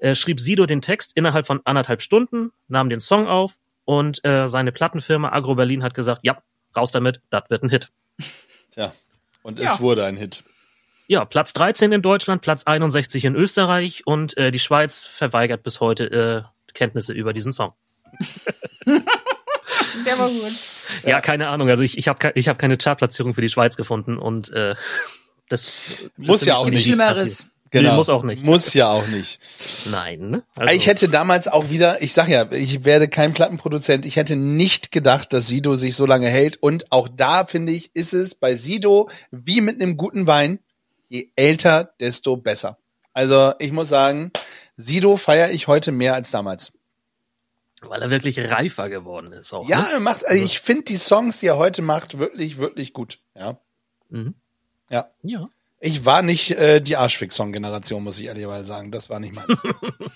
schrieb Sido den Text innerhalb von 1,5 Stunden, nahm den Song auf und seine Plattenfirma Agro Berlin hat gesagt, ja, raus damit, das wird ein Hit. Tja, und es wurde ein Hit. Ja, Platz 13 in Deutschland, Platz 61 in Österreich und die Schweiz verweigert bis heute Kenntnisse über diesen Song. Der war gut. Ja, keine Ahnung. Also ich habe keine Chartplatzierung für die Schweiz gefunden und das muss ja auch nicht. Schlimmeres. Genau. Nee, muss auch nicht. Muss ja auch nicht. Nein. Ne? Also, Ich hätte damals auch wieder, ich sag ja, ich werde kein Plattenproduzent, ich hätte nicht gedacht, dass Sido sich so lange hält. Und auch da, finde ich, ist es bei Sido wie mit einem guten Wein, je älter, desto besser. Also ich muss sagen, Sido feiere ich heute mehr als damals. weil er wirklich reifer geworden ist auch. Ja, Ne? er macht, also ich finde die Songs, die er heute macht, wirklich, wirklich gut. Ja. Mhm. Ja. Ja. Ich war nicht die Arschfix-Song-Generation, muss ich ehrlicherweise sagen. Das war nicht meins.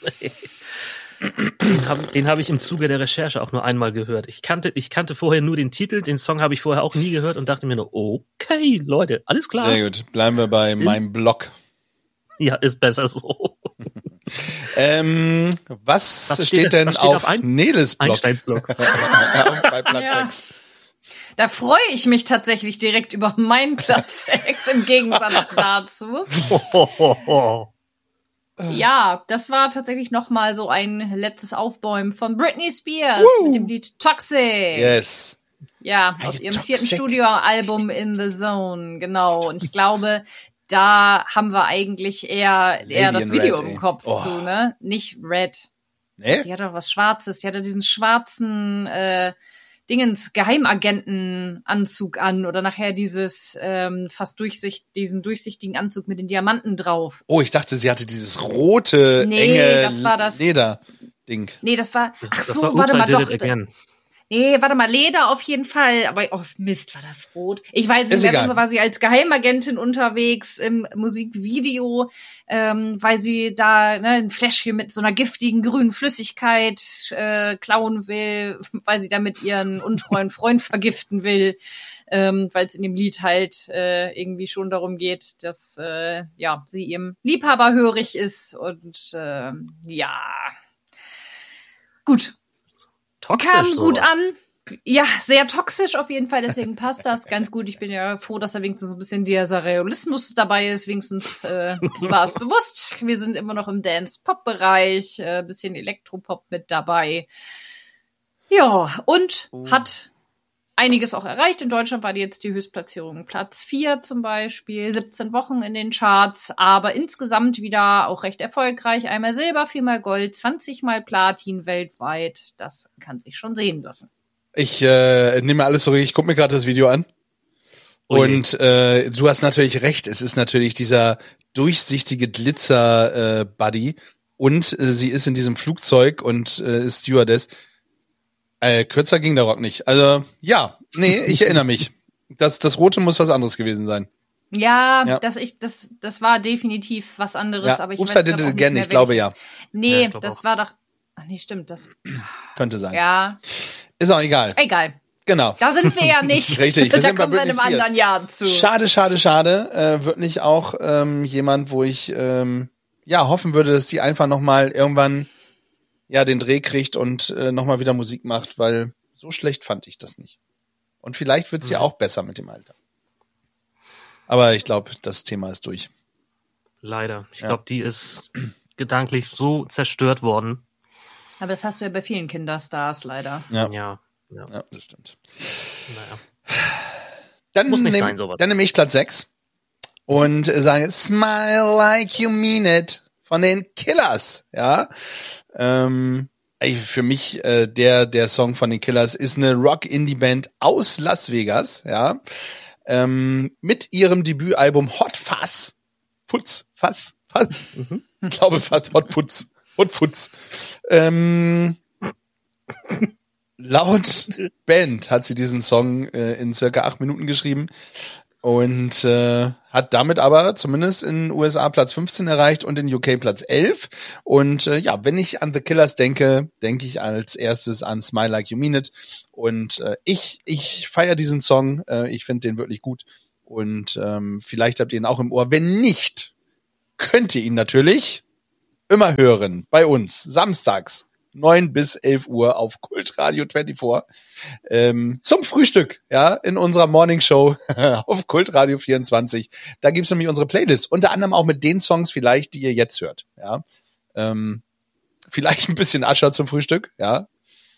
Den hab ich im Zuge der Recherche auch nur einmal gehört. Ich kannte vorher nur den Titel, den Song habe ich vorher auch nie gehört und dachte mir nur, okay, Leute, alles klar. Sehr gut. Bleiben wir bei meinem Blog. Ja, ist besser so. Was steht denn auf Neles Blog? Einsteins Blog. Bei Platz 6. Da freue ich mich tatsächlich direkt über meinen Platz 6 im Gegensatz dazu. Ja, das war tatsächlich nochmal so ein letztes Aufbäumen von Britney Spears mit dem Lied Toxic. Yes. Ja, aus ihrem 4. Studioalbum In the Zone, genau. Und ich glaube, da haben wir eigentlich eher das Video im Kopf zu, ne? Nicht Red. Nee? Die hat doch was Schwarzes. Die hatte diesen schwarzen Geheimagenten-Anzug an oder nachher dieses diesen durchsichtigen Anzug mit den Diamanten drauf. Oh, ich dachte, sie hatte dieses rote, enge das war das Leder-Ding. Nee, das war, warte mal doch. Nee, warte mal, Leder auf jeden Fall. Aber, oh Mist, war das rot? Ich weiß nicht mehr, war sie als Geheimagentin unterwegs im Musikvideo, weil sie da ein Fläschchen mit so einer giftigen grünen Flüssigkeit klauen will, weil sie damit ihren untreuen Freund vergiften will, weil es in dem Lied halt irgendwie schon darum geht, dass sie ihrem Liebhaber hörig ist und gut. Toxisch kam gut sowas. an. Ja, sehr toxisch auf jeden Fall, deswegen passt das ganz gut. Ich bin ja froh, dass da wenigstens so ein bisschen dieser Realismus dabei ist. Wenigstens war es bewusst. Wir sind immer noch im Dance-Pop-Bereich, bisschen Elektropop mit dabei. Ja, und hat einiges auch erreicht. In Deutschland war die jetzt die Höchstplatzierung Platz 4 zum Beispiel, 17 Wochen in den Charts, aber insgesamt wieder auch recht erfolgreich. Einmal Silber, 4-mal Gold, 20-mal Platin weltweit. Das kann sich schon sehen lassen. Ich nehme alles zurück, ich gucke mir gerade das Video an. Und du hast natürlich recht, es ist natürlich dieser durchsichtige Glitzer-Buddy und sie ist in diesem Flugzeug und ist Stewardess. Kürzer ging der Rock nicht. Also, ja, nee, ich erinnere mich. Das Rote muss was anderes gewesen sein. Ja. Das war definitiv was anderes, ja. aber ich Ups, weiß I did it again, ich glaube ja. Nee, ja, ich das auch. war doch. Ach nee, stimmt, das. Könnte sein. Ja. Ist auch egal. Egal. Genau. Da sind wir ja nicht. Richtig, wir da sind bei kommen wir in Britney einem Spears. anderen Jahr zu. Schade. Wirklich auch jemand, wo ich hoffen würde, dass die einfach nochmal irgendwann den Dreh kriegt und nochmal wieder Musik macht, weil so schlecht fand ich das nicht. Und vielleicht wird's ja auch besser mit dem Alter. Aber ich glaube, das Thema ist durch. Leider. Ich glaube, die ist gedanklich so zerstört worden. Aber das hast du ja bei vielen Kinderstars leider. Ja. Ja, das stimmt. Naja. Dann Muss nicht sein, sowas. nehme ich Platz 6 und sage Smile Like You Mean It von den Killers. Ja. Für mich der Song von den Killers ist eine Rock-Indie-Band aus Las Vegas. Ja. Mit ihrem Debütalbum Hot Fuzz. Fuzz. Ich glaube fast Hot Fuzz. Laut Band hat sie diesen Song in circa 8 Minuten geschrieben und hat damit aber zumindest in USA Platz 15 erreicht und in UK Platz 11. Und wenn ich an The Killers denke ich als erstes an Smile Like You Mean It. Und ich feiere diesen Song, ich finde den wirklich gut. Und vielleicht habt ihr ihn auch im Ohr. Wenn nicht, könnt ihr ihn natürlich immer hören bei uns samstags 9 bis 11 Uhr auf Kultradio 24 zum Frühstück, ja, in unserer Morning Show auf Kultradio 24. Da gibt's nämlich unsere Playlist, unter anderem auch mit den Songs vielleicht, die ihr jetzt hört, ja. Vielleicht ein bisschen Ascher zum Frühstück, ja.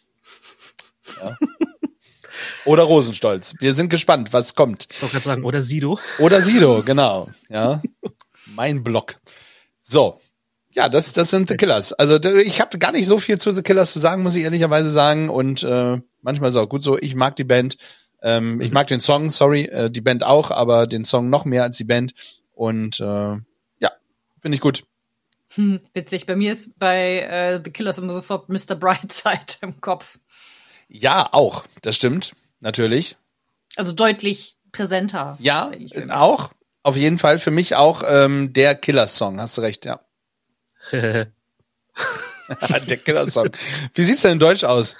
Oder Rosenstolz. Wir sind gespannt, was kommt. Ich wollte gerade sagen, oder Sido. Oder Sido, genau, ja. Mein Blog. So. Ja, das sind The Killers. Also ich habe gar nicht so viel zu The Killers zu sagen, muss ich ehrlicherweise sagen. Und manchmal ist es auch gut so. Ich mag die Band. Ich mag den Song, die Band auch, aber den Song noch mehr als die Band. Und ja, finde ich gut. Witzig. Bei mir ist bei The Killers immer sofort Mr. Brightside im Kopf. Ja, auch. Das stimmt. Natürlich. Also deutlich präsenter. Ja, auch. Auf jeden Fall. Für mich auch der Killers-Song. Hast du recht, ja. Der Killer-Song. Wie sieht's denn in Deutsch aus?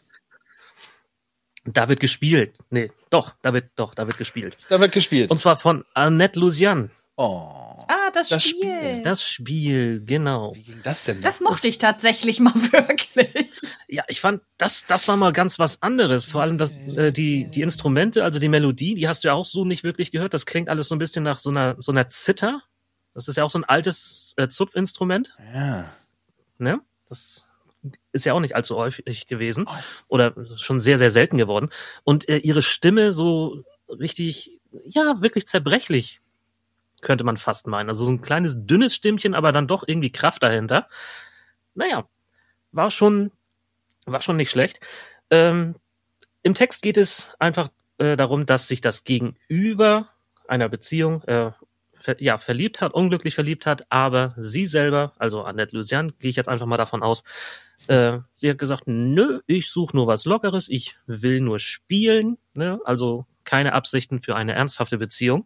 Da wird gespielt. Nee, da wird gespielt. Da wird gespielt. Und zwar von Annette Lusian. Oh. Ah, das Spiel. Das Spiel, genau. Wie ging das denn? Das mochte ich tatsächlich mal wirklich. Ja, ich fand, das war mal ganz was anderes. Vor allem die Instrumente, also die Melodie, die hast du ja auch so nicht wirklich gehört. Das klingt alles so ein bisschen nach so einer Zither. Das ist ja auch so ein altes Zupfinstrument. Ja. Ne? Das ist ja auch nicht allzu häufig gewesen. Oder schon sehr, sehr selten geworden. Und ihre Stimme so richtig, ja, wirklich zerbrechlich, könnte man fast meinen. Also so ein kleines, dünnes Stimmchen, aber dann doch irgendwie Kraft dahinter. Naja, war schon nicht schlecht. Im Text geht es einfach darum, dass sich das Gegenüber einer Beziehung unglücklich verliebt hat, aber sie selber, also Annette Lusian, gehe ich jetzt einfach mal davon aus, sie hat gesagt, nö, ich suche nur was Lockeres, ich will nur spielen, ne? Also keine Absichten für eine ernsthafte Beziehung.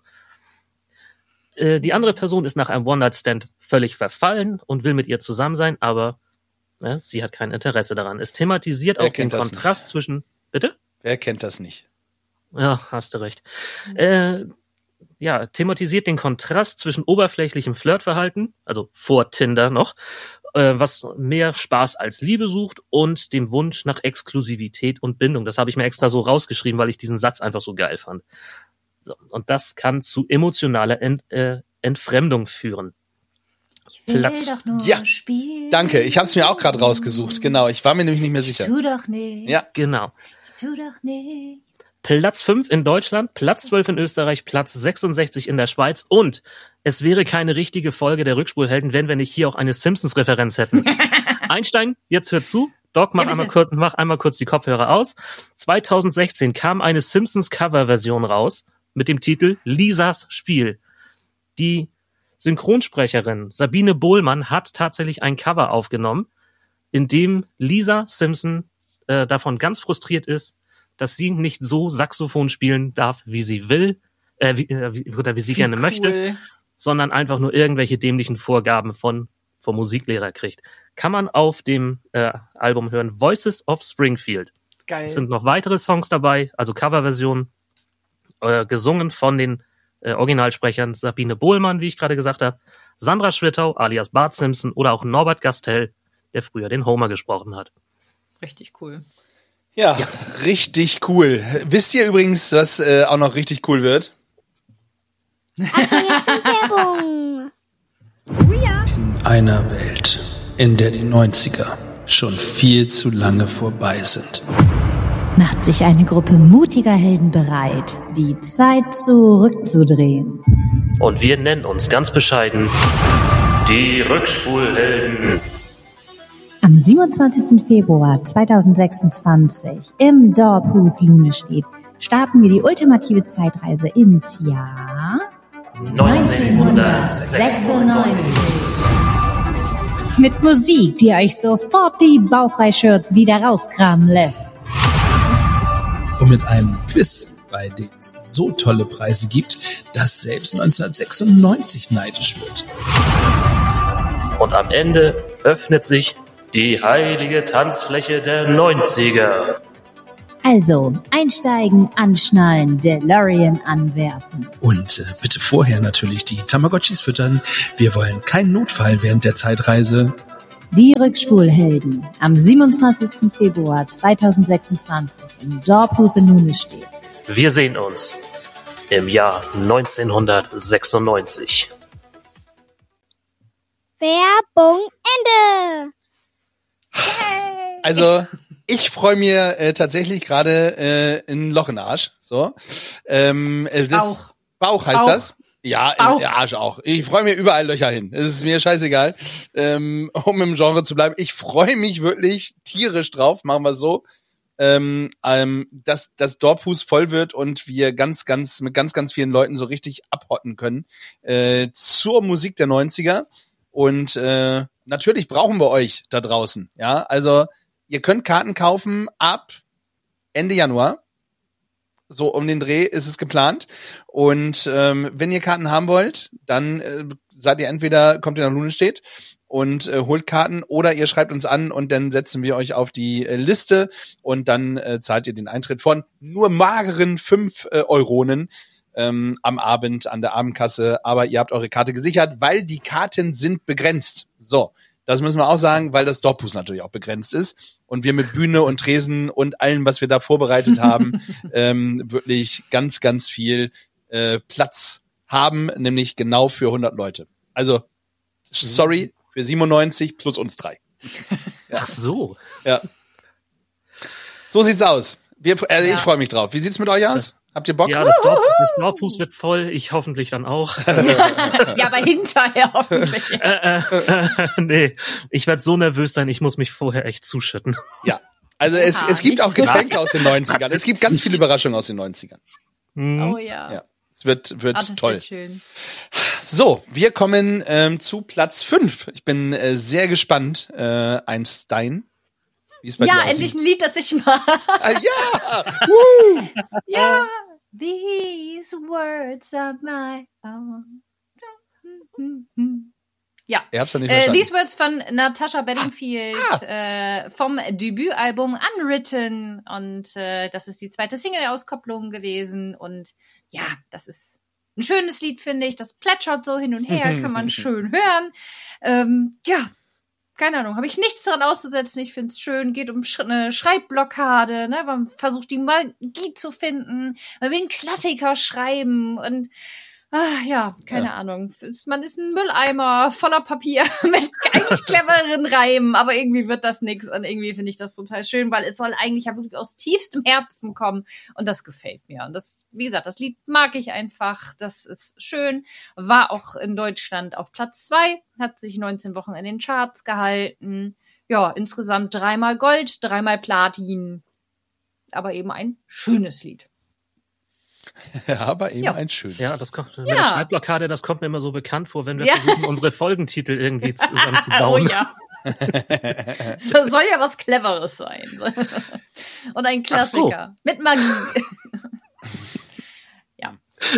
Die andere Person ist nach einem One-Night-Stand völlig verfallen und will mit ihr zusammen sein, aber sie hat kein Interesse daran. Es thematisiert auch den Kontrast zwischen... Bitte? Wer kennt das nicht? Ja, hast du recht. Thematisiert den Kontrast zwischen oberflächlichem Flirtverhalten, also vor Tinder noch, was mehr Spaß als Liebe sucht, und dem Wunsch nach Exklusivität und Bindung. Das habe ich mir extra so rausgeschrieben, weil ich diesen Satz einfach so geil fand. So, und das kann zu emotionaler Entfremdung führen. Ich will doch nur spielen. Danke, ich habe es mir auch gerade rausgesucht. Genau, ich war mir nämlich nicht mehr sicher. Ich tu doch nicht. Ja, genau. Ich tu doch nicht. Platz 5 in Deutschland, Platz 12 in Österreich, Platz 66 in der Schweiz, und es wäre keine richtige Folge der Rückspulhelden, wenn wir nicht hier auch eine Simpsons-Referenz hätten. Einstein, jetzt hör zu. Doc, mach einmal kurz die Kopfhörer aus. 2016 kam eine Simpsons-Cover-Version raus mit dem Titel Lisas Spiel. Die Synchronsprecherin Sabine Bohlmann hat tatsächlich ein Cover aufgenommen, in dem Lisa Simpson davon ganz frustriert ist, dass sie nicht so Saxophon spielen darf, wie sie will, wie sie gerne möchte, sondern einfach nur irgendwelche dämlichen Vorgaben vom Musiklehrer kriegt. Kann man auf dem Album hören, Voices of Springfield. Geil. Es sind noch weitere Songs dabei, also Coverversionen, gesungen von den Originalsprechern Sabine Bohlmann, wie ich gerade gesagt habe, Sandra Schwittau alias Bart Simpson oder auch Norbert Gastel, der früher den Homer gesprochen hat. Richtig cool. Ja, richtig cool. Wisst ihr übrigens, was auch noch richtig cool wird? Achtung, jetzt kommt Werbung. In einer Welt, in der die 90er schon viel zu lange vorbei sind, Macht sich eine Gruppe mutiger Helden bereit, die Zeit zurückzudrehen. Und wir nennen uns ganz bescheiden die Rückspulhelden. Am 27. Februar 2026 im Dorp Hus Lunestedt starten wir die ultimative Zeitreise ins Jahr 1996. Mit Musik, die euch sofort die Baufrei-Shirts wieder rauskramen lässt. und mit einem Quiz, bei dem es so tolle Preise gibt, dass selbst 1996 neidisch wird. Und am Ende öffnet sich die heilige Tanzfläche der 90er. Also, einsteigen, anschnallen, DeLorean anwerfen. Und bitte vorher natürlich die Tamagotchis füttern. Wir wollen keinen Notfall während der Zeitreise. Die Rückspulhelden am 27. Februar 2026 im Dorphus in Nunestedt. Wir sehen uns im Jahr 1996. Werbung Ende. Also, ich freue mich tatsächlich gerade ein Loch in den Arsch. So. Bauch heißt Bauch. das. Ja, Bauch. im Arsch auch. Ich freue mich überall Löcher hin. Es ist mir scheißegal, um im Genre zu bleiben. Ich freue mich wirklich tierisch drauf, machen wir so, dass das Dorphus voll wird und wir mit ganz, ganz vielen Leuten so richtig abhotten können zur Musik der 90er. Und natürlich brauchen wir euch da draußen. Ja, also ihr könnt Karten kaufen ab Ende Januar. So um den Dreh ist es geplant. Und wenn ihr Karten haben wollt, dann kommt ihr nach Nunestedt und holt Karten oder ihr schreibt uns an und dann setzen wir euch auf die Liste und dann zahlt ihr den Eintritt von nur mageren 5 Euronen am Abend an der Abendkasse. Aber ihr habt eure Karte gesichert, weil die Karten sind begrenzt. So. Das müssen wir auch sagen, weil das Dorphus natürlich auch begrenzt ist und wir mit Bühne und Tresen und allem, was wir da vorbereitet haben, wirklich ganz, ganz viel Platz haben, nämlich genau für 100 Leute. Also, sorry, für 97 plus uns 3. Ja. Ach so. Ja. So sieht's aus. Ich freue mich drauf. Wie sieht's mit euch aus? Habt ihr Bock? Ja, das Dorphus wird voll. Ich hoffentlich dann auch. Ja, aber hinterher hoffentlich. Nee, ich werde so nervös sein, ich muss mich vorher echt zuschütten. Ja. Also es gibt auch Getränke aus den 90ern. Es gibt ganz viele Überraschungen aus den 90ern. Oh ja. Ja. Es wird Das toll. wird schön. So, wir kommen zu Platz 5. Ich bin sehr gespannt. Einstein. Wie es bei dir Ja, aussieht. endlich ein Lied, das ich mag. Ah, ja! Woo! Ja. These words are my own. Ja. Ihr habt's doch nicht verstanden. These Words von Natasha Bedingfield vom Debütalbum Unwritten und das ist die zweite Single-Auskopplung gewesen und ja, das ist ein schönes Lied, finde ich. Das plätschert so hin und her, kann man schön hören. Ja, keine Ahnung, habe ich nichts dran auszusetzen. Ich finde es schön, geht um eine Schreibblockade, ne? Man versucht die Magie zu finden, man will einen Klassiker schreiben und ja, keine Ahnung. Man ist ein Mülleimer voller Papier mit eigentlich clevereren Reimen, aber irgendwie wird das nix und irgendwie finde ich das total schön, weil es soll eigentlich ja wirklich aus tiefstem Herzen kommen und das gefällt mir. Und das, wie gesagt, das Lied mag ich einfach, das ist schön, war auch in Deutschland auf Platz 2, hat sich 19 Wochen in den Charts gehalten. Ja, insgesamt 3-mal Gold, 3-mal Platin, aber eben ein schönes Lied. Ja, aber eben ein schönes. Ja, das kommt, mit der Schreibblockade, das kommt mir immer so bekannt vor, wenn wir versuchen, unsere Folgentitel irgendwie zusammenzubauen. Oh ja. Das soll ja was Cleveres sein. Und ein Klassiker. Mit Magie. Ja.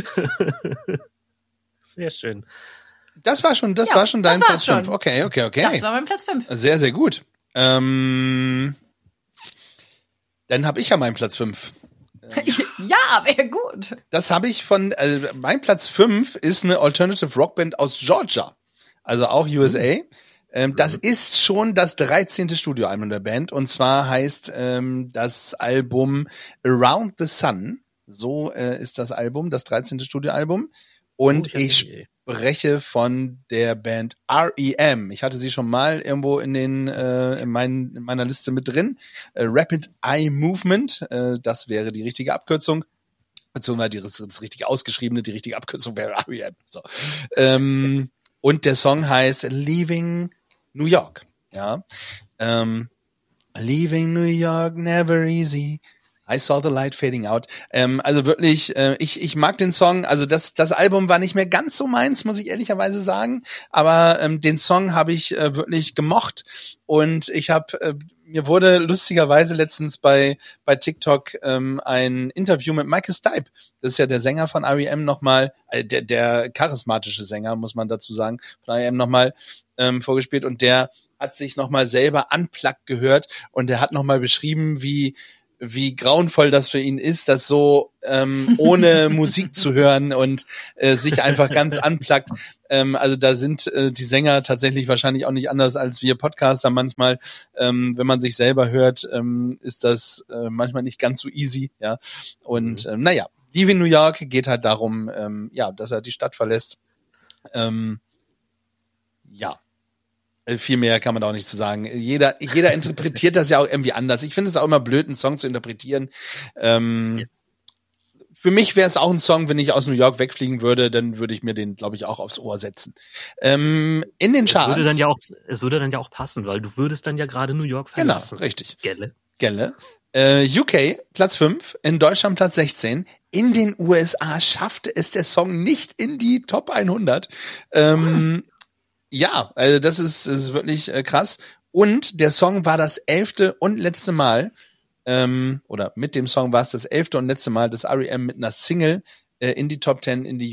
Sehr schön. Das war schon dein Platz 5. Okay. Das war mein Platz 5. Sehr, sehr gut. Dann habe ich ja meinen Platz 5. Ja, wäre gut. Das habe ich mein Platz 5 ist eine Alternative Rockband aus Georgia. Also auch USA. Das ist schon das 13. Studioalbum der Band. Und zwar heißt das Album Around the Sun. So ist das Album, das 13. Studioalbum. Und ich spreche von der Band R.E.M. Ich hatte sie schon mal irgendwo in meiner Liste mit drin. Rapid Eye Movement, das wäre die richtige Abkürzung. Beziehungsweise das richtige ausgeschriebene, die richtige Abkürzung wäre R.E.M. So. Und der Song heißt Leaving New York. Ja. Leaving New York, never easy. I saw the light fading out. Also wirklich, ich mag den Song. Also das Album war nicht mehr ganz so meins, muss ich ehrlicherweise sagen. Aber den Song habe ich wirklich gemocht. Und mir wurde lustigerweise letztens bei TikTok ein Interview mit Michael Stipe. Das ist ja der Sänger von R.E.M. nochmal, der charismatische Sänger, muss man dazu sagen, von R.E.M. nochmal vorgespielt. Und der hat sich nochmal selber unplugged gehört. Und der hat nochmal beschrieben, wie wie grauenvoll das für ihn ist, das so ohne Musik zu hören und sich einfach ganz unplugged. Also da sind die Sänger tatsächlich wahrscheinlich auch nicht anders als wir Podcaster manchmal. Wenn man sich selber hört, ist das manchmal nicht ganz so easy. Ja. Und naja, Leaving New York geht halt darum, dass er die Stadt verlässt. Viel mehr kann man da auch nicht zu sagen. Jeder interpretiert das ja auch irgendwie anders. Ich finde es auch immer blöd, einen Song zu interpretieren. Für mich wäre es auch ein Song, wenn ich aus New York wegfliegen würde, dann würde ich mir den, glaube ich, auch aufs Ohr setzen. In den Charts. Es würde dann ja auch passen, weil du würdest dann ja gerade New York verlassen. Genau, richtig. Gelle. UK, Platz 5, in Deutschland Platz 16. In den USA schaffte es der Song nicht in die Top 100. Ja, also das ist wirklich krass. Und der Song war das 11. und letzte Mal, oder mit dem Song war es das 11. und letzte Mal, dass R.E.M. mit einer Single in die Top 10 in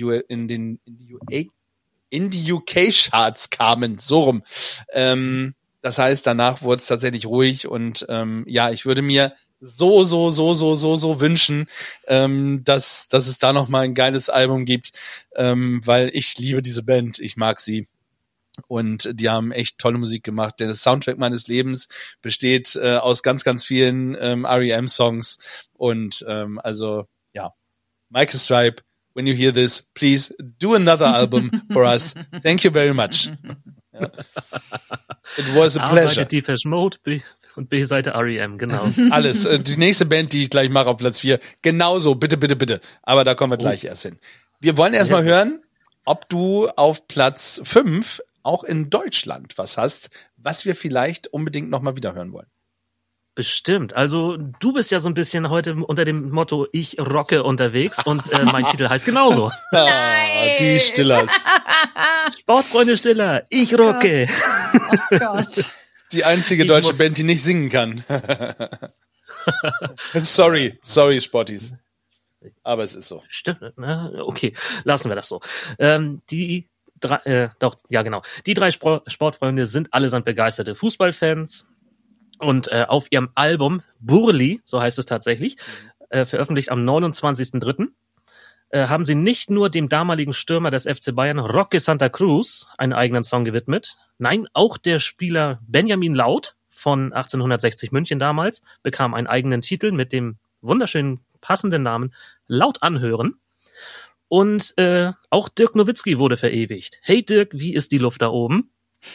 die UK-Charts kamen. So rum. Das heißt, danach wurde es tatsächlich ruhig und ich würde mir so wünschen, dass es da noch mal ein geiles Album gibt, weil ich liebe diese Band, ich mag sie. Und die haben echt tolle Musik gemacht. Der Soundtrack meines Lebens besteht aus ganz, ganz vielen R.E.M. Songs. Und Michael Stipe, when you hear this, please do another album for us. Thank you very much. Ja. It was a pleasure. A-Seite Depeche Mode, und B-Seite R.E.M., genau. Alles. Die nächste Band, die ich gleich mache auf Platz 4, genauso. Bitte. Aber da kommen wir gleich erst hin. Wir wollen erst mal hören, ob du auf Platz 5 auch in Deutschland was hast, was wir vielleicht unbedingt nochmal wieder hören wollen. Bestimmt. Also du bist ja so ein bisschen heute unter dem Motto Ich rocke unterwegs und mein Titel heißt genauso. Die Stillers. Sportfreunde Stiller, ich rocke. Oh Gott. Die einzige deutsche Band, die nicht singen kann. Sorry, Sporties. Aber es ist so. Stimmt. Okay, lassen wir das so. Die drei Sportfreunde sind allesamt begeisterte Fußballfans und auf ihrem Album Burli, so heißt es tatsächlich, veröffentlicht am 29.03., haben sie nicht nur dem damaligen Stürmer des FC Bayern, Roque Santa Cruz, einen eigenen Song gewidmet. Nein, auch der Spieler Benjamin Laut von 1860 München damals bekam einen eigenen Titel mit dem wunderschönen passenden Namen Laut anhören. Und auch Dirk Nowitzki wurde verewigt. Hey Dirk, wie ist die Luft da oben?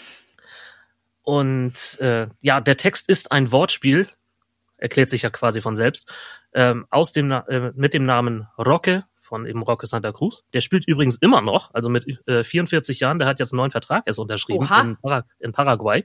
Und der Text ist ein Wortspiel, erklärt sich ja quasi von selbst, mit dem Namen Roque, von eben Roque Santa Cruz. Der spielt übrigens immer noch, also mit 44 Jahren, der hat jetzt einen neuen Vertrag erst unterschrieben in Paraguay.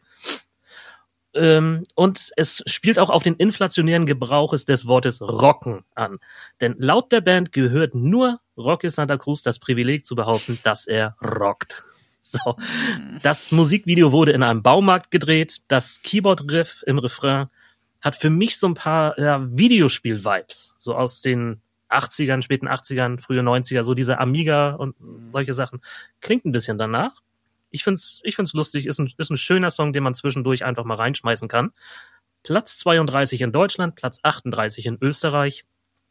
Und es spielt auch auf den inflationären Gebrauch des Wortes rocken an. Denn laut der Band gehört nur Roque Santa Cruz das Privileg zu behaupten, dass er rockt. So. Das Musikvideo wurde in einem Baumarkt gedreht. Das Keyboard-Riff im Refrain hat für mich so ein paar Videospiel-Vibes. So aus den 80ern, späten 80ern, frühe 90er, so diese Amiga und solche Sachen. Klingt ein bisschen danach. Ich find's lustig, ist ein schöner Song, den man zwischendurch einfach mal reinschmeißen kann. Platz 32 in Deutschland, Platz 38 in Österreich.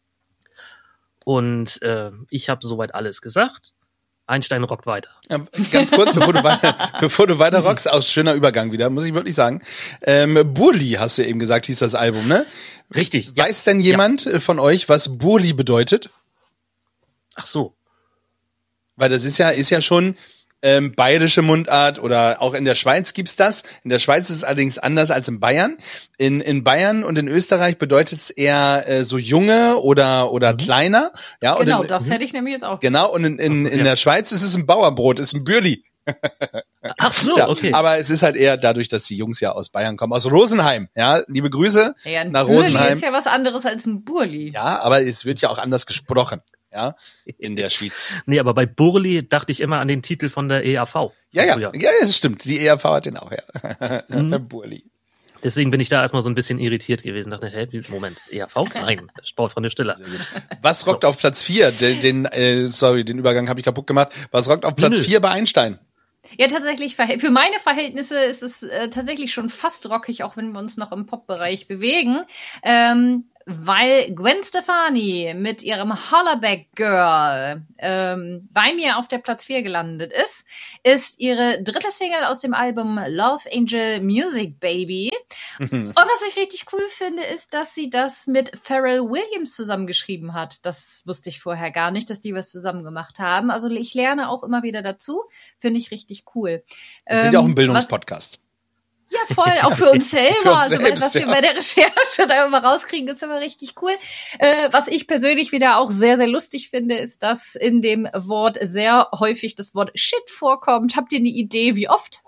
Und ich habe soweit alles gesagt. Einstein rockt weiter. Ja, ganz kurz, bevor du weiter rockst, aus schöner Übergang wieder, muss ich wirklich sagen. Burli, hast du eben gesagt, hieß das Album, ne? Richtig. Weiß denn jemand von euch, was Burli bedeutet? Ach so. Weil das ist ja schon bayerische Mundart oder auch in der Schweiz gibt's das. In der Schweiz ist es allerdings anders als in Bayern. In Bayern und in Österreich bedeutet es eher so junge oder kleiner. Ja, genau, und das hätte ich nämlich jetzt auch. Genau, und in der Schweiz ist es ein Bauernbrot, ist ein Bürli. Ach so, ja, okay. Aber es ist halt eher dadurch, dass die Jungs ja aus Bayern kommen, aus Rosenheim. Ja, liebe Grüße nach Burli Rosenheim. Ist ja was anderes als ein Burli. Ja, aber es wird ja auch anders gesprochen. Ja, in der Schweiz. Nee, aber bei Burli dachte ich immer an den Titel von der EAV. Ja, das stimmt. Die EAV hat den auch, ja. Burli. Deswegen bin ich da erstmal so ein bisschen irritiert gewesen. Dachte, Moment, EAV? Nein, Sportfreunde Stiller. Was rockt auf Platz 4? Den Übergang habe ich kaputt gemacht. Was rockt auf Platz 4 bei Einstein? Ja, tatsächlich, für meine Verhältnisse ist es tatsächlich schon fast rockig, auch wenn wir uns noch im Pop-Bereich bewegen. weil Gwen Stefani mit ihrem Hollaback Girl bei mir auf der Platz 4 gelandet ist ihre dritte Single aus dem Album Love Angel Music Baby. Und was ich richtig cool finde, ist, dass sie das mit Pharrell Williams zusammengeschrieben hat. Das wusste ich vorher gar nicht, dass die was zusammen gemacht haben. Also ich lerne auch immer wieder dazu. Finde ich richtig cool. Wir sind ja auch ein Bildungspodcast. Ja, voll, auch für uns selber. Für uns also selbst, was wir bei der Recherche da immer rauskriegen, ist immer richtig cool. Was ich persönlich wieder auch sehr, sehr lustig finde, ist, dass in dem Wort sehr häufig das Wort Shit vorkommt. Habt ihr eine Idee, wie oft?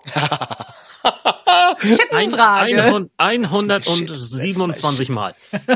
Schätzfrage. 127 Mal.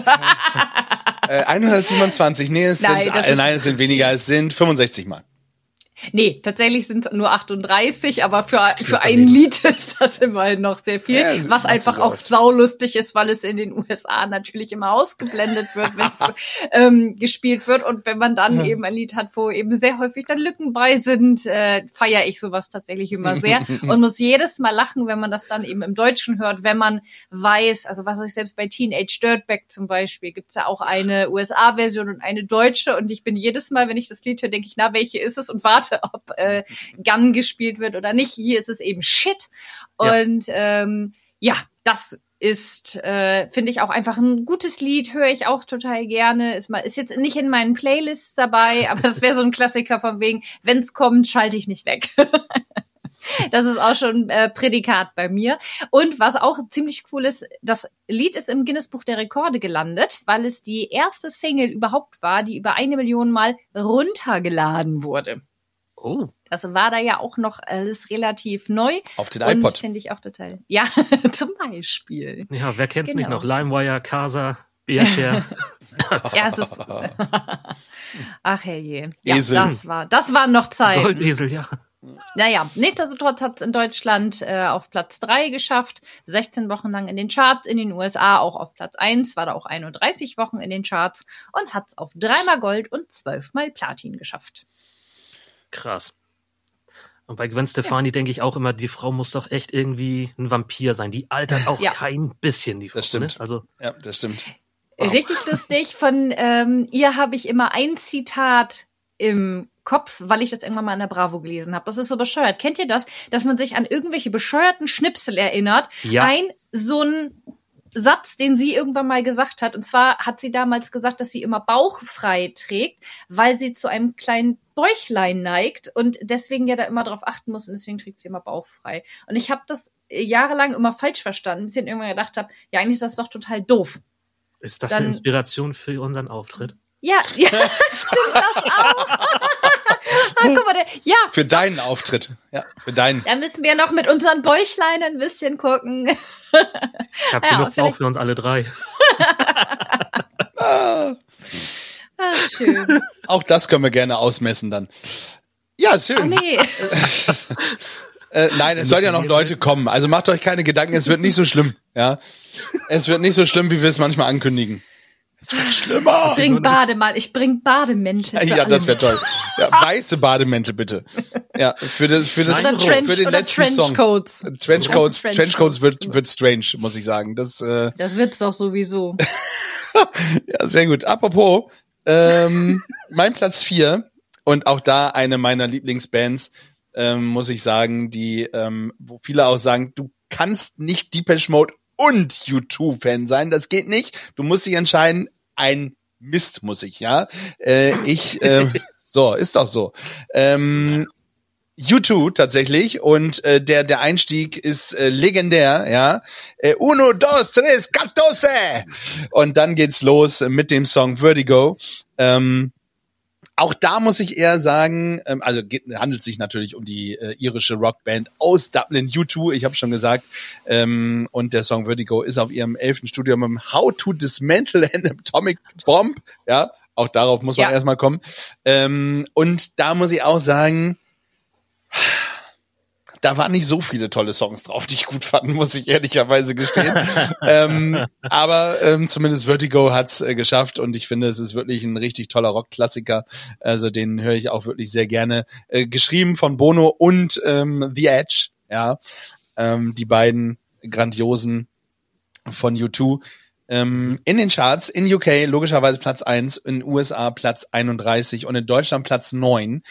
127, es sind weniger, es sind 65 Mal. Nee, tatsächlich sind es nur 38, aber für ein Lied ist das immerhin noch sehr viel, ja, was einfach auch saulustig ist, weil es in den USA natürlich immer ausgeblendet wird, wenn es gespielt wird. Und wenn man dann eben ein Lied hat, wo eben sehr häufig dann Lücken bei sind, feiere ich sowas tatsächlich immer sehr und muss jedes Mal lachen, wenn man das dann eben im Deutschen hört, wenn man weiß, also was weiß ich, selbst bei Teenage Dirtbag zum Beispiel gibt's ja auch eine USA-Version und eine deutsche, und ich bin jedes Mal, wenn ich das Lied höre, denke ich, na, welche ist es, und warte, ob Gun gespielt wird oder nicht. Hier ist es eben Shit. Und das ist, finde ich, auch einfach ein gutes Lied, höre ich auch total gerne. Ist jetzt nicht in meinen Playlists dabei, aber das wäre so ein Klassiker von wegen, wenn's kommt, schalte ich nicht weg. Das ist auch schon Prädikat bei mir. Und was auch ziemlich cool ist, das Lied ist im Guinness-Buch der Rekorde gelandet, weil es die erste Single überhaupt war, die über 1 Million Mal runtergeladen wurde. Oh. Das war da ja auch noch alles relativ neu. Auf den iPod. Finde ich auch total. Ja, zum Beispiel. Ja, wer kennt's nicht noch? LimeWire, Casa, Bearshare. Ja, es ist. Ach herrje. Ja, Esel. Das waren noch Zeiten. Goldesel, ja. Naja, nichtsdestotrotz hat es in Deutschland auf Platz 3 geschafft, 16 Wochen lang in den Charts, in den USA auch auf Platz 1, war da auch 31 Wochen in den Charts und hat es auf 3-mal Gold und 12-mal Platin geschafft. Krass. Und bei Gwen Stefani denke ich auch immer, die Frau muss doch echt irgendwie ein Vampir sein. Die altert auch kein bisschen, die Frau. Das stimmt. Ne? Also, ja, das stimmt. Wow. Richtig lustig. Von ihr habe ich immer ein Zitat im Kopf, weil ich das irgendwann mal in der Bravo gelesen habe. Das ist so bescheuert. Kennt ihr das? Dass man sich an irgendwelche bescheuerten Schnipsel erinnert. Ja. So ein Satz, den sie irgendwann mal gesagt hat. Und zwar hat sie damals gesagt, dass sie immer bauchfrei trägt, weil sie zu einem kleinen Bäuchlein neigt und deswegen ja da immer drauf achten muss und deswegen trägt sie immer bauchfrei. Und ich habe das jahrelang immer falsch verstanden, bis ich irgendwann gedacht habe, ja, eigentlich ist das doch total doof. Ist das eine Inspiration für unseren Auftritt? Ja, stimmt das auch. Guck mal, für deinen Auftritt. Ja, für deinen. Da müssen wir noch mit unseren Bäuchlein ein bisschen gucken. Ich habe genug Bauch für uns alle 3. Schön. Auch das können wir gerne ausmessen dann. Ja, schön. Oh, nee. Nein, es sollen ja noch Leute kommen. Also macht euch keine Gedanken, es wird nicht so schlimm. Ja, es wird nicht so schlimm, wie wir es manchmal ankündigen. Es wird schlimmer. Ich bring Bademäntel. Ja, das wäre toll. Ja, weiße Bademäntel bitte. Ja, für den letzten Song. Trenchcoats wird strange, muss ich sagen. Das wird's doch sowieso. Ja, sehr gut. Apropos, mein Platz 4 und auch da eine meiner Lieblingsbands, muss ich sagen, die, wo viele auch sagen, du kannst nicht Depeche Mode und U2-Fan sein, das geht nicht. Du musst dich entscheiden, ein Mist muss ich, ja. So, ist doch so. U2 tatsächlich und der Einstieg ist legendär, ja. 1, 2, 3, 14. Und dann geht's los mit dem Song Vertigo. Auch da muss ich eher sagen, handelt sich natürlich um die irische Rockband aus Dublin, U2, ich habe schon gesagt. Und der Song Vertigo ist auf ihrem 11. Studioalbum How to Dismantle an Atomic Bomb. Ja, auch darauf muss man erstmal kommen. Und da muss ich auch sagen, da waren nicht so viele tolle Songs drauf, die ich gut fand, muss ich ehrlicherweise gestehen. Aber zumindest Vertigo hat's geschafft und ich finde, es ist wirklich ein richtig toller Rockklassiker. Also den höre ich auch wirklich sehr gerne. Geschrieben von Bono und The Edge, ja. Die beiden Grandiosen von U2. In den Charts, in UK logischerweise Platz 1, in USA Platz 31 und in Deutschland Platz 9.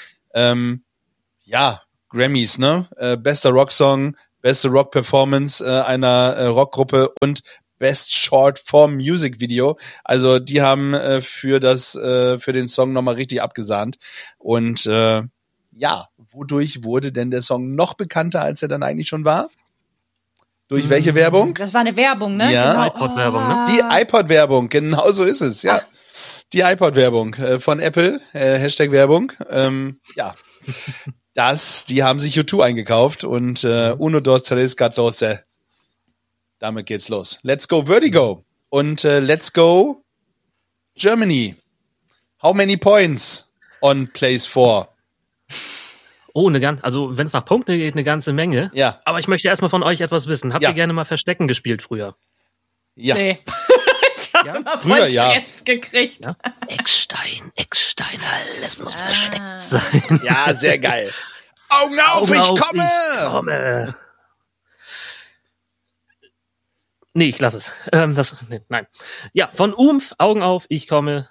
Grammys, ne? Bester Rocksong, beste Rock-Performance einer Rockgruppe und Best Short Form Music Video. Also die haben für den Song nochmal richtig abgesahnt. Und wodurch wurde denn der Song noch bekannter, als er dann eigentlich schon war? Durch welche Werbung? Das war eine Werbung, ne? Ja. Genau. iPod-Werbung, ne? Die iPod-Werbung, genau so ist es, ja. Die iPod-Werbung von Apple, Hashtag-Werbung. Die haben sich U2 eingekauft und Uno, dos, tres, catorce. Damit geht's los. Let's go Vertigo und let's go Germany. How many points on place 4? Oh, wenn es nach Punkten geht, eine ganze Menge. Ja. Aber ich möchte erstmal von euch etwas wissen. Habt ihr gerne mal Verstecken gespielt früher? Ja. Nee. Ich habe immer voll Früher, ja. Stress gekriegt. Ja? Eckstein, alles muss versteckt sein. Ja, sehr geil. Augen auf, ich komme! Ich komme! Nee, ich lasse es. Nein. Ja, von Umf, Augen auf, ich komme.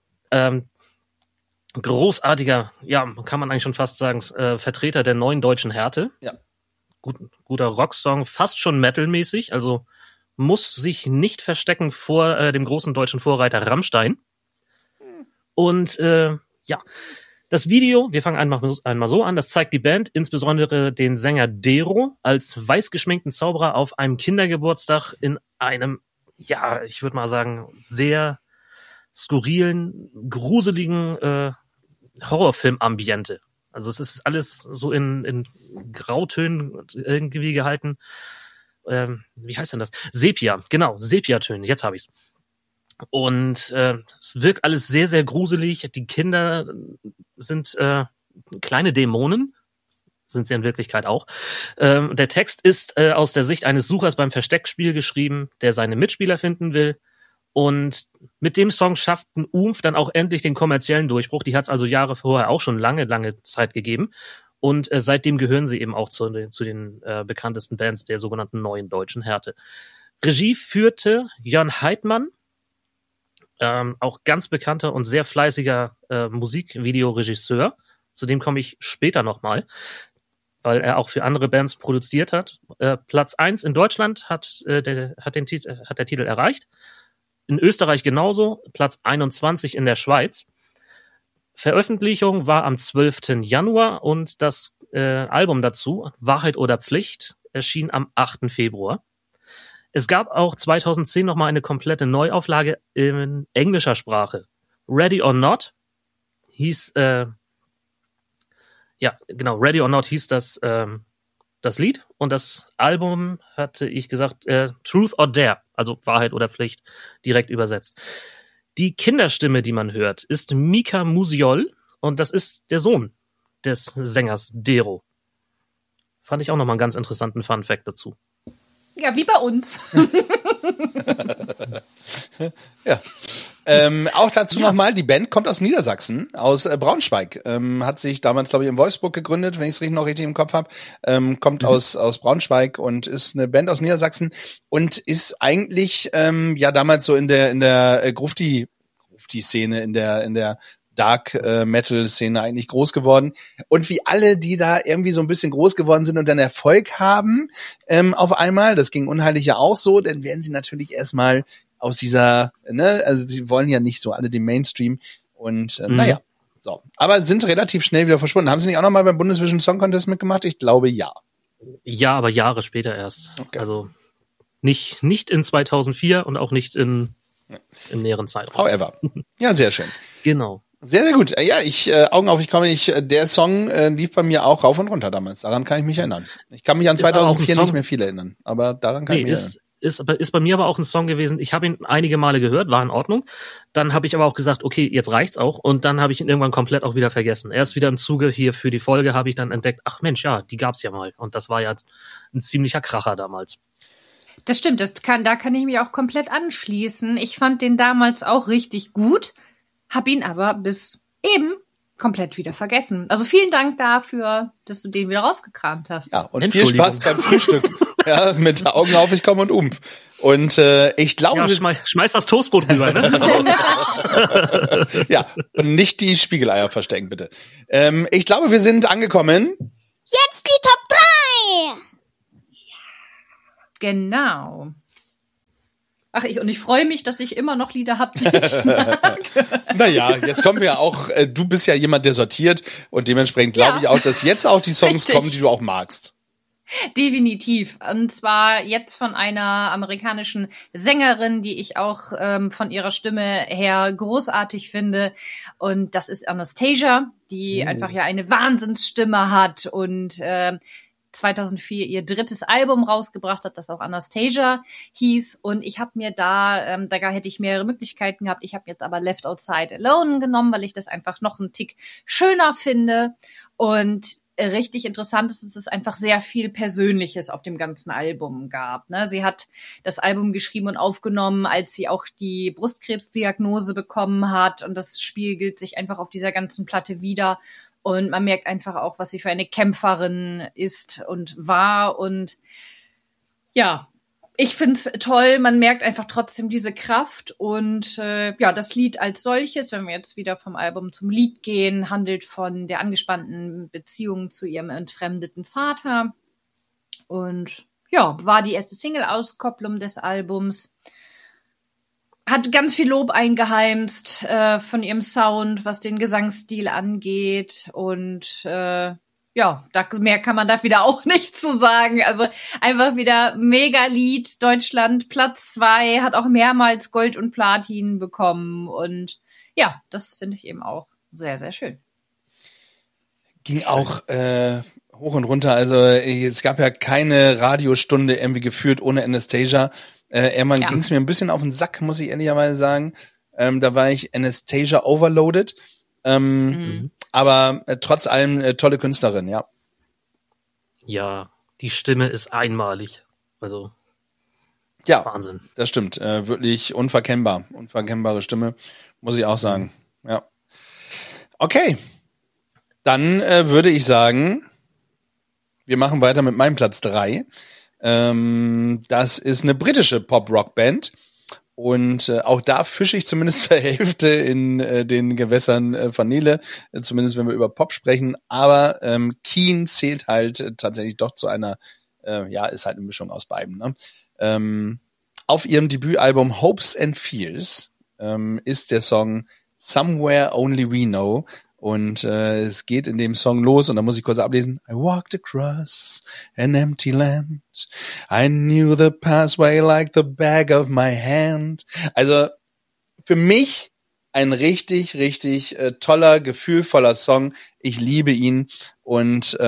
Großartiger, ja, kann man eigentlich schon fast sagen, Vertreter der neuen deutschen Härte. Ja. Guter Rocksong, fast schon metalmäßig, also muss sich nicht verstecken vor dem großen deutschen Vorreiter Rammstein. Und das Video, wir fangen einmal so an, das zeigt die Band, insbesondere den Sänger Dero, als weiß geschminkten Zauberer auf einem Kindergeburtstag in einem, ja, ich würde mal sagen, sehr skurrilen, gruseligen Horrorfilm-Ambiente. Also es ist alles so in Grautönen irgendwie gehalten. Wie heißt denn das? Sepia, genau, Sepia-Töne, jetzt habe ich's. Und es wirkt alles sehr, sehr gruselig. Die Kinder sind kleine Dämonen, sind sie in Wirklichkeit auch. Der Text ist aus der Sicht eines Suchers beim Versteckspiel geschrieben, der seine Mitspieler finden will. Und mit dem Song schafft ein Umf dann auch endlich den kommerziellen Durchbruch. Die hat es also Jahre vorher auch schon lange Zeit gegeben. Und seitdem gehören sie eben auch zu den bekanntesten Bands der sogenannten neuen deutschen Härte. Regie führte Jörn Heidmann, auch ganz bekannter und sehr fleißiger Musikvideoregisseur. Zu dem komme ich später nochmal, weil er auch für andere Bands produziert hat. Platz 1 in Deutschland hat der Titel erreicht. In Österreich genauso, Platz 21 in der Schweiz. Veröffentlichung war am 12. Januar und das Album dazu, Wahrheit oder Pflicht, erschien am 8. Februar. Es gab auch 2010 nochmal eine komplette Neuauflage in englischer Sprache. Ready or Not hieß, Ready or Not hieß das Lied und das Album hatte ich gesagt, Truth or Dare, also Wahrheit oder Pflicht, direkt übersetzt. Die Kinderstimme, die man hört, ist Mika Musiol und das ist der Sohn des Sängers Dero. Fand ich auch nochmal einen ganz interessanten Fun-Fact dazu. Ja, wie bei uns. Ja. Auch dazu nochmal, die Band kommt aus Niedersachsen, aus Braunschweig. Hat sich damals, glaube ich, in Wolfsburg gegründet, wenn ich es noch richtig im Kopf habe. Kommt aus Braunschweig und ist eine Band aus Niedersachsen und ist eigentlich damals so in der Grufti-Szene, in der Dark Metal Szene eigentlich groß geworden. Und wie alle, die da irgendwie so ein bisschen groß geworden sind und dann Erfolg haben, auf einmal, das ging Unheilig ja auch so, dann werden sie natürlich erstmal aus dieser, also sie wollen ja nicht so alle den Mainstream und naja, so. Aber sind relativ schnell wieder verschwunden. Haben sie nicht auch nochmal beim Bundesvision Song Contest mitgemacht? Ich glaube, ja. Ja, aber Jahre später erst. Okay. Also nicht in 2004 und auch nicht im näheren Zeitraum. However. Ja, sehr schön. Genau. Sehr, sehr gut. Ja, Augen auf, ich komme nicht. Der Song lief bei mir auch rauf und runter damals. Daran kann ich mich erinnern. Ich kann mich an 2004 nicht mehr viel erinnern, aber daran kann ich mich erinnern. Ist bei mir aber auch ein Song gewesen. Ich habe ihn einige Male gehört, war in Ordnung. Dann habe ich aber auch gesagt, okay, jetzt reicht's auch. Und dann habe ich ihn irgendwann komplett auch wieder vergessen. Erst wieder im Zuge hier für die Folge habe ich dann entdeckt, ach Mensch, ja, die gab's ja mal. Und das war ja ein ziemlicher Kracher damals. Das stimmt, da kann ich mich auch komplett anschließen. Ich fand den damals auch richtig gut, hab ihn aber bis eben komplett wieder vergessen. Also vielen Dank dafür, dass du den wieder rausgekramt hast. Ja, und viel Spaß beim Frühstück. Ja, mit Augen auf, ich komme und umf. Und ich glaube, Ja, schmeiß das Toastbrot rüber, ne? ja, und nicht die Spiegeleier verstecken, bitte. Ich glaube, wir sind angekommen. Jetzt die Top 3! Genau. Ach, ich freue mich, dass ich immer noch Lieder habe, die ich mag. Naja, jetzt kommen wir auch, du bist ja jemand, der sortiert und dementsprechend glaube ich auch, dass jetzt auch die Songs Richtig. kommen, die du auch magst. Definitiv. Und zwar jetzt von einer amerikanischen Sängerin, die ich auch von ihrer Stimme her großartig finde. Und das ist Anastasia, die einfach ja eine Wahnsinnsstimme hat und 2004 ihr drittes Album rausgebracht hat, das auch Anastasia hieß. Und ich habe mir da hätte ich mehrere Möglichkeiten gehabt. Ich habe jetzt aber Left Outside Alone genommen, weil ich das einfach noch einen Tick schöner finde. Und richtig interessant ist, dass es einfach sehr viel Persönliches auf dem ganzen Album gab. Ne? Sie hat das Album geschrieben und aufgenommen, als sie auch die Brustkrebsdiagnose bekommen hat. Und das spiegelt sich einfach auf dieser ganzen Platte wieder. Und man merkt einfach auch, was sie für eine Kämpferin ist und war. Und ja, ich find's toll. Man merkt einfach trotzdem diese Kraft. Und ja, das Lied als solches, wenn wir jetzt wieder vom Album zum Lied gehen, handelt von der angespannten Beziehung zu ihrem entfremdeten Vater. Und ja, war die erste Single-Auskopplung des Albums. Hat ganz viel Lob eingeheimst von ihrem Sound, was den Gesangsstil angeht. Und ja, mehr kann man da wieder auch nicht zu sagen. Also einfach wieder mega Lied. Deutschland Platz 2, hat auch mehrmals Gold und Platin bekommen. Und ja, das finde ich eben auch sehr, sehr schön. Ging auch hoch und runter. Also es gab ja keine Radiostunde irgendwie geführt ohne Anastasia. Irgendwann ging es mir ein bisschen auf den Sack, muss ich ehrlicherweise sagen. Da war ich Anastasia overloaded. Aber trotz allem tolle Künstlerin, ja. Ja, die Stimme ist einmalig. Also, Ja, Wahnsinn. das stimmt. Wirklich unverkennbar. Unverkennbare Stimme, muss ich auch sagen. Ja. Okay. Dann würde ich sagen, wir machen weiter mit meinem Platz 3. Das ist eine britische Pop-Rock-Band. Und auch da fische ich zumindest zur Hälfte in den Gewässern von Nele, zumindest wenn wir über Pop sprechen. Aber Keane zählt halt tatsächlich doch zu einer, ist halt eine Mischung aus beiden. Ne? Auf ihrem Debütalbum Hopes and Fears ist der Song Somewhere Only We Know. Und es geht in dem Song los, und da muss ich kurz ablesen. I walked across an empty land. I knew the pathway like the back of my hand. Also für mich ein richtig, richtig toller, gefühlvoller Song. Ich liebe ihn. Und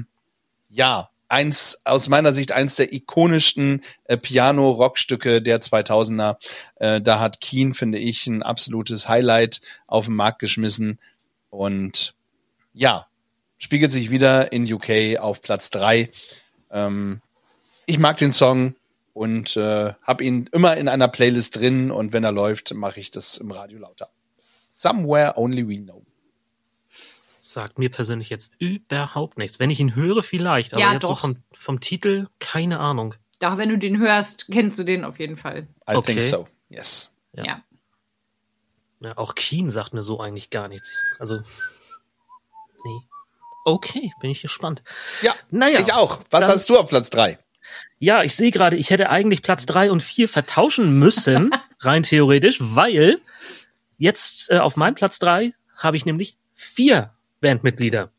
aus meiner Sicht eins der ikonischsten Piano-Rockstücke der 2000er. Da hat Keane, finde ich, ein absolutes Highlight auf den Markt geschmissen. Und ja, spiegelt sich wieder in UK auf Platz 3. Ich mag den Song und habe ihn immer in einer Playlist drin, und wenn er läuft, mache ich das im Radio lauter. Somewhere Only We Know. Sagt mir persönlich jetzt überhaupt nichts. Wenn ich ihn höre, vielleicht, aber Ja, jetzt doch. so vom Titel keine Ahnung. Doch, wenn du den hörst, kennst du den auf jeden Fall. I Okay. think so, yes. Ja. Ja, auch Keane sagt mir so eigentlich gar nichts. Also, nee. Okay, bin ich gespannt. Ja, Naja, ich auch. Was dann- hast du auf Platz 3? Ja, ich sehe gerade, ich hätte eigentlich Platz 3 und 4 vertauschen müssen, rein theoretisch, weil jetzt auf meinem Platz 3 habe ich nämlich 4 Bandmitglieder.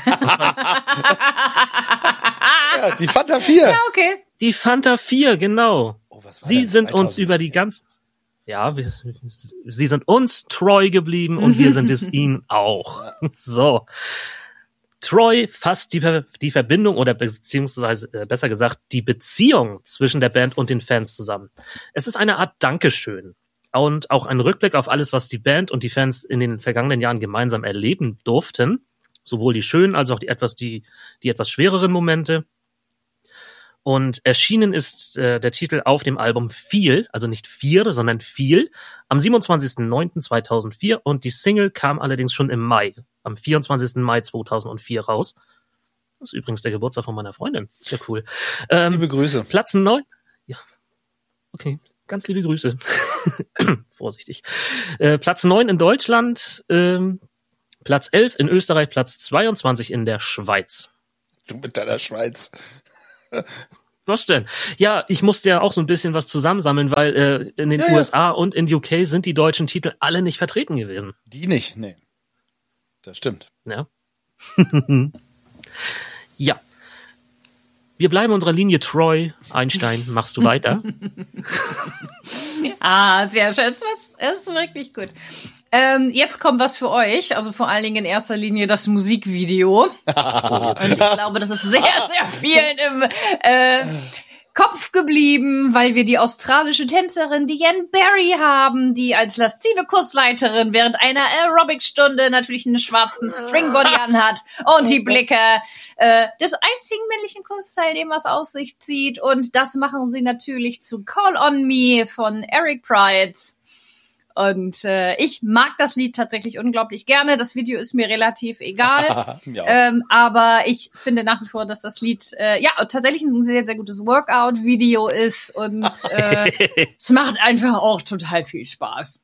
Ja, die Fanta 4. Ja, okay. Die Fanta 4, genau. Oh, was war Sie denn sind uns 2004? über die ganzen... Ja, sie sind uns treu geblieben und wir sind es ihnen auch. So. Troy fasst die Verbindung oder beziehungsweise besser gesagt die Beziehung zwischen der Band und den Fans zusammen. Es ist eine Art Dankeschön und auch ein Rückblick auf alles, was die Band und die Fans in den vergangenen Jahren gemeinsam erleben durften. Sowohl die schönen als auch die etwas schwereren Momente. Und erschienen ist der Titel auf dem Album Feel, also nicht 4, sondern Feel, am 27.09.2004, und die Single kam allerdings schon im Mai, am 24. Mai 2004 raus. Das ist übrigens der Geburtstag von meiner Freundin. Ist ja cool. Liebe Grüße. Platz 9. Ja. Okay. Ganz liebe Grüße. Vorsichtig. Platz 9 in Deutschland, Platz 11 in Österreich, Platz 22 in der Schweiz. Du mit deiner Schweiz. Was denn? Ja, ich musste ja auch so ein bisschen was zusammensammeln, weil in den USA und in UK sind die deutschen Titel alle nicht vertreten gewesen. Die nicht, nee. Das stimmt. Ja. Ja. Wir bleiben unserer Linie Troy. Einstein, machst du weiter? Sehr schön. Das ist wirklich gut. Jetzt kommt was für euch. Also vor allen Dingen in erster Linie das Musikvideo. Und ich glaube, das ist sehr, sehr vielen im Kopf geblieben, weil wir die australische Tänzerin Diane Barry haben, die als laszive Kursleiterin während einer Aerobic-Stunde natürlich einen schwarzen Stringbody anhat und die Blicke des einzigen männlichen Kursteilnehmers auf sich zieht. Und das machen sie natürlich zu Call on Me von Eric Prydz. Und ich mag das Lied tatsächlich unglaublich gerne. Das Video ist mir relativ egal. Aber ich finde nach wie vor, dass das Lied tatsächlich ein sehr, sehr gutes Workout-Video ist. Und es macht einfach auch total viel Spaß.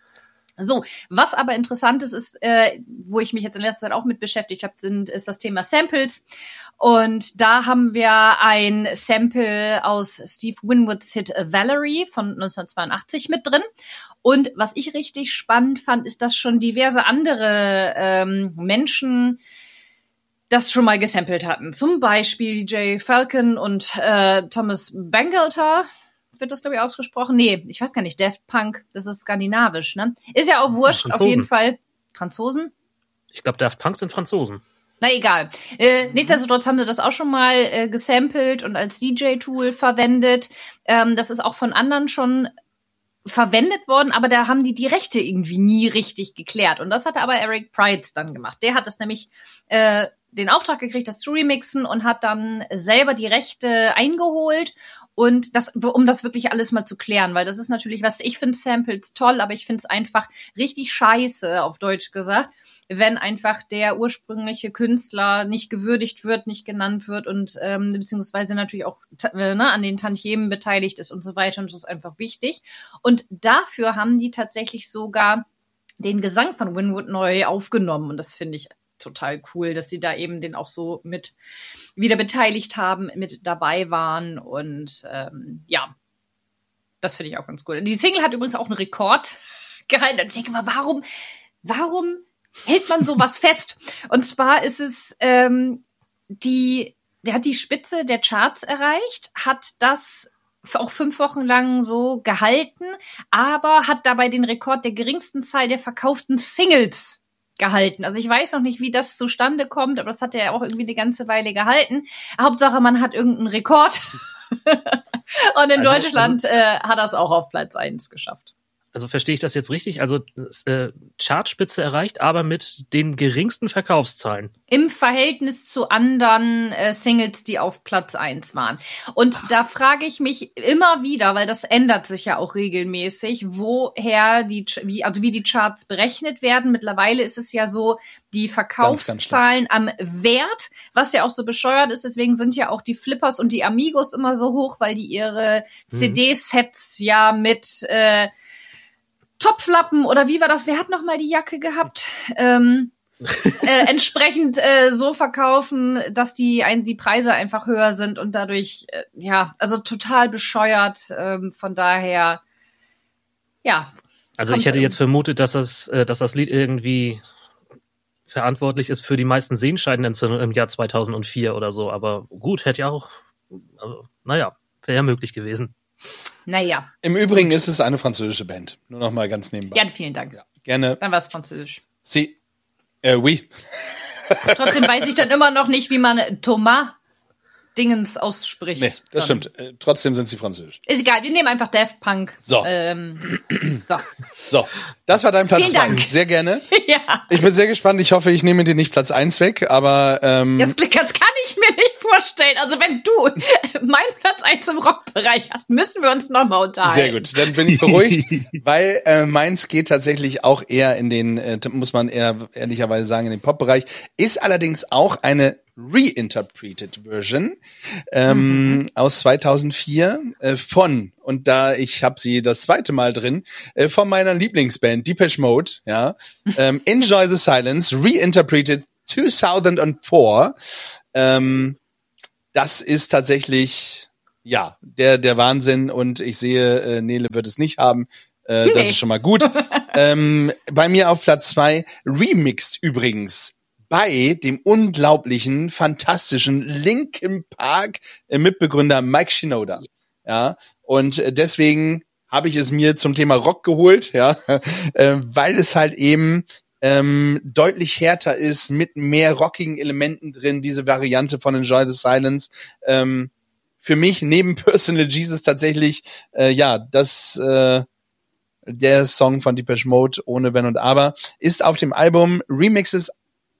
So, was aber interessant ist, wo ich mich jetzt in letzter Zeit auch mit beschäftigt habe, ist das Thema Samples. Und da haben wir ein Sample aus Steve Winwoods Hit Valerie von 1982 mit drin. Und was ich richtig spannend fand, ist, dass schon diverse andere Menschen das schon mal gesampelt hatten. Zum Beispiel DJ Falcon und Thomas Bangalter. Wird das, glaube ich, ausgesprochen? Nee, ich weiß gar nicht. Daft Punk, das ist skandinavisch, ne? Ist ja auch wurscht, Franzosen. Auf jeden Fall. Franzosen? Ich glaube, Daft Punk sind Franzosen. Na egal. Nichtsdestotrotz haben sie das auch schon mal gesampelt und als DJ-Tool verwendet. Das ist auch von anderen schon verwendet worden, aber da haben die Rechte irgendwie nie richtig geklärt. Und das hatte aber Eric Prydz dann gemacht. Der hat das nämlich den Auftrag gekriegt, das zu remixen und hat dann selber die Rechte eingeholt. Und um das wirklich alles mal zu klären, weil das ist natürlich was, ich finde Samples toll, aber ich finde es einfach richtig scheiße, auf Deutsch gesagt, wenn einfach der ursprüngliche Künstler nicht gewürdigt wird, nicht genannt wird und beziehungsweise natürlich auch an den Tantiemen beteiligt ist und so weiter. Und das ist einfach wichtig. Und dafür haben die tatsächlich sogar den Gesang von Winwood neu aufgenommen. Und das finde ich total cool, dass sie da eben den auch so mit wieder beteiligt haben, mit dabei waren und das finde ich auch ganz cool. Die Single hat übrigens auch einen Rekord gehalten und ich denke mal, warum hält man sowas fest? Und zwar ist es der hat die Spitze der Charts erreicht, hat das auch 5 Wochen lang so gehalten, aber hat dabei den Rekord der geringsten Zahl der verkauften Singles gehalten. Also ich weiß noch nicht, wie das zustande kommt, aber das hat er auch irgendwie eine ganze Weile gehalten. Hauptsache, man hat irgendeinen Rekord. Und in Deutschland hat er es auch auf Platz 1 geschafft. Also verstehe ich das jetzt richtig? Also Chartspitze erreicht, aber mit den geringsten Verkaufszahlen. Im Verhältnis zu anderen Singles, die auf Platz 1 waren. Und da frage ich mich immer wieder, weil das ändert sich ja auch regelmäßig, woher wie die Charts berechnet werden. Mittlerweile ist es ja so, die Verkaufszahlen am Wert, was ja auch so bescheuert ist. Deswegen sind ja auch die Flippers und die Amigos immer so hoch, weil die ihre CD-Sets ja mit Topflappen oder wie war das? Wer hat noch mal die Jacke gehabt? Entsprechend so verkaufen, dass die Preise einfach höher sind und dadurch also total bescheuert. Von daher Also ich hätte jetzt vermutet, dass das Lied irgendwie verantwortlich ist für die meisten Sehenscheidenentzündungen im Jahr 2004 oder so. Aber gut, hätte ja auch, wäre ja möglich gewesen. Naja. Im Übrigen ist es eine französische Band. Nur noch mal ganz nebenbei. Ja, vielen Dank. Ja, gerne. Dann war es französisch. Oui. Trotzdem weiß ich dann immer noch nicht, wie man Thomas Dingens ausspricht. Nee, das stimmt. Trotzdem sind sie französisch. Ist egal, wir nehmen einfach Daft Punk. So. So, das war dein Platz 2. Vielen Dank. Sehr gerne. Ja. Ich bin sehr gespannt. Ich hoffe, ich nehme dir nicht Platz 1 weg, aber Das kann ich mir nicht vorstellen. Also wenn du meinen Platz 1 im Rockbereich hast, müssen wir uns nochmal unterhalten. Sehr gut, dann bin ich beruhigt, weil meins geht tatsächlich auch eher in den, muss man eher ehrlicherweise sagen, in den Pop-Bereich, ist allerdings auch eine Reinterpreted Version aus 2004 und da ich habe sie das zweite Mal drin, von meiner Lieblingsband Depeche Mode, ja, Enjoy the Silence, Reinterpreted 2004. Das ist tatsächlich, ja, der Wahnsinn und ich sehe, Nele wird es nicht haben. Das ist schon mal gut. Bei mir auf Platz 2, remixed übrigens bei dem unglaublichen, fantastischen Linkin Park Mitbegründer Mike Shinoda. Ja, und deswegen habe ich es mir zum Thema Rock geholt, ja, weil es halt eben deutlich härter ist, mit mehr rockigen Elementen drin, diese Variante von Enjoy the Silence. Für mich neben Personal Jesus tatsächlich, der Song von Depeche Mode ohne Wenn und Aber ist auf dem Album Remixes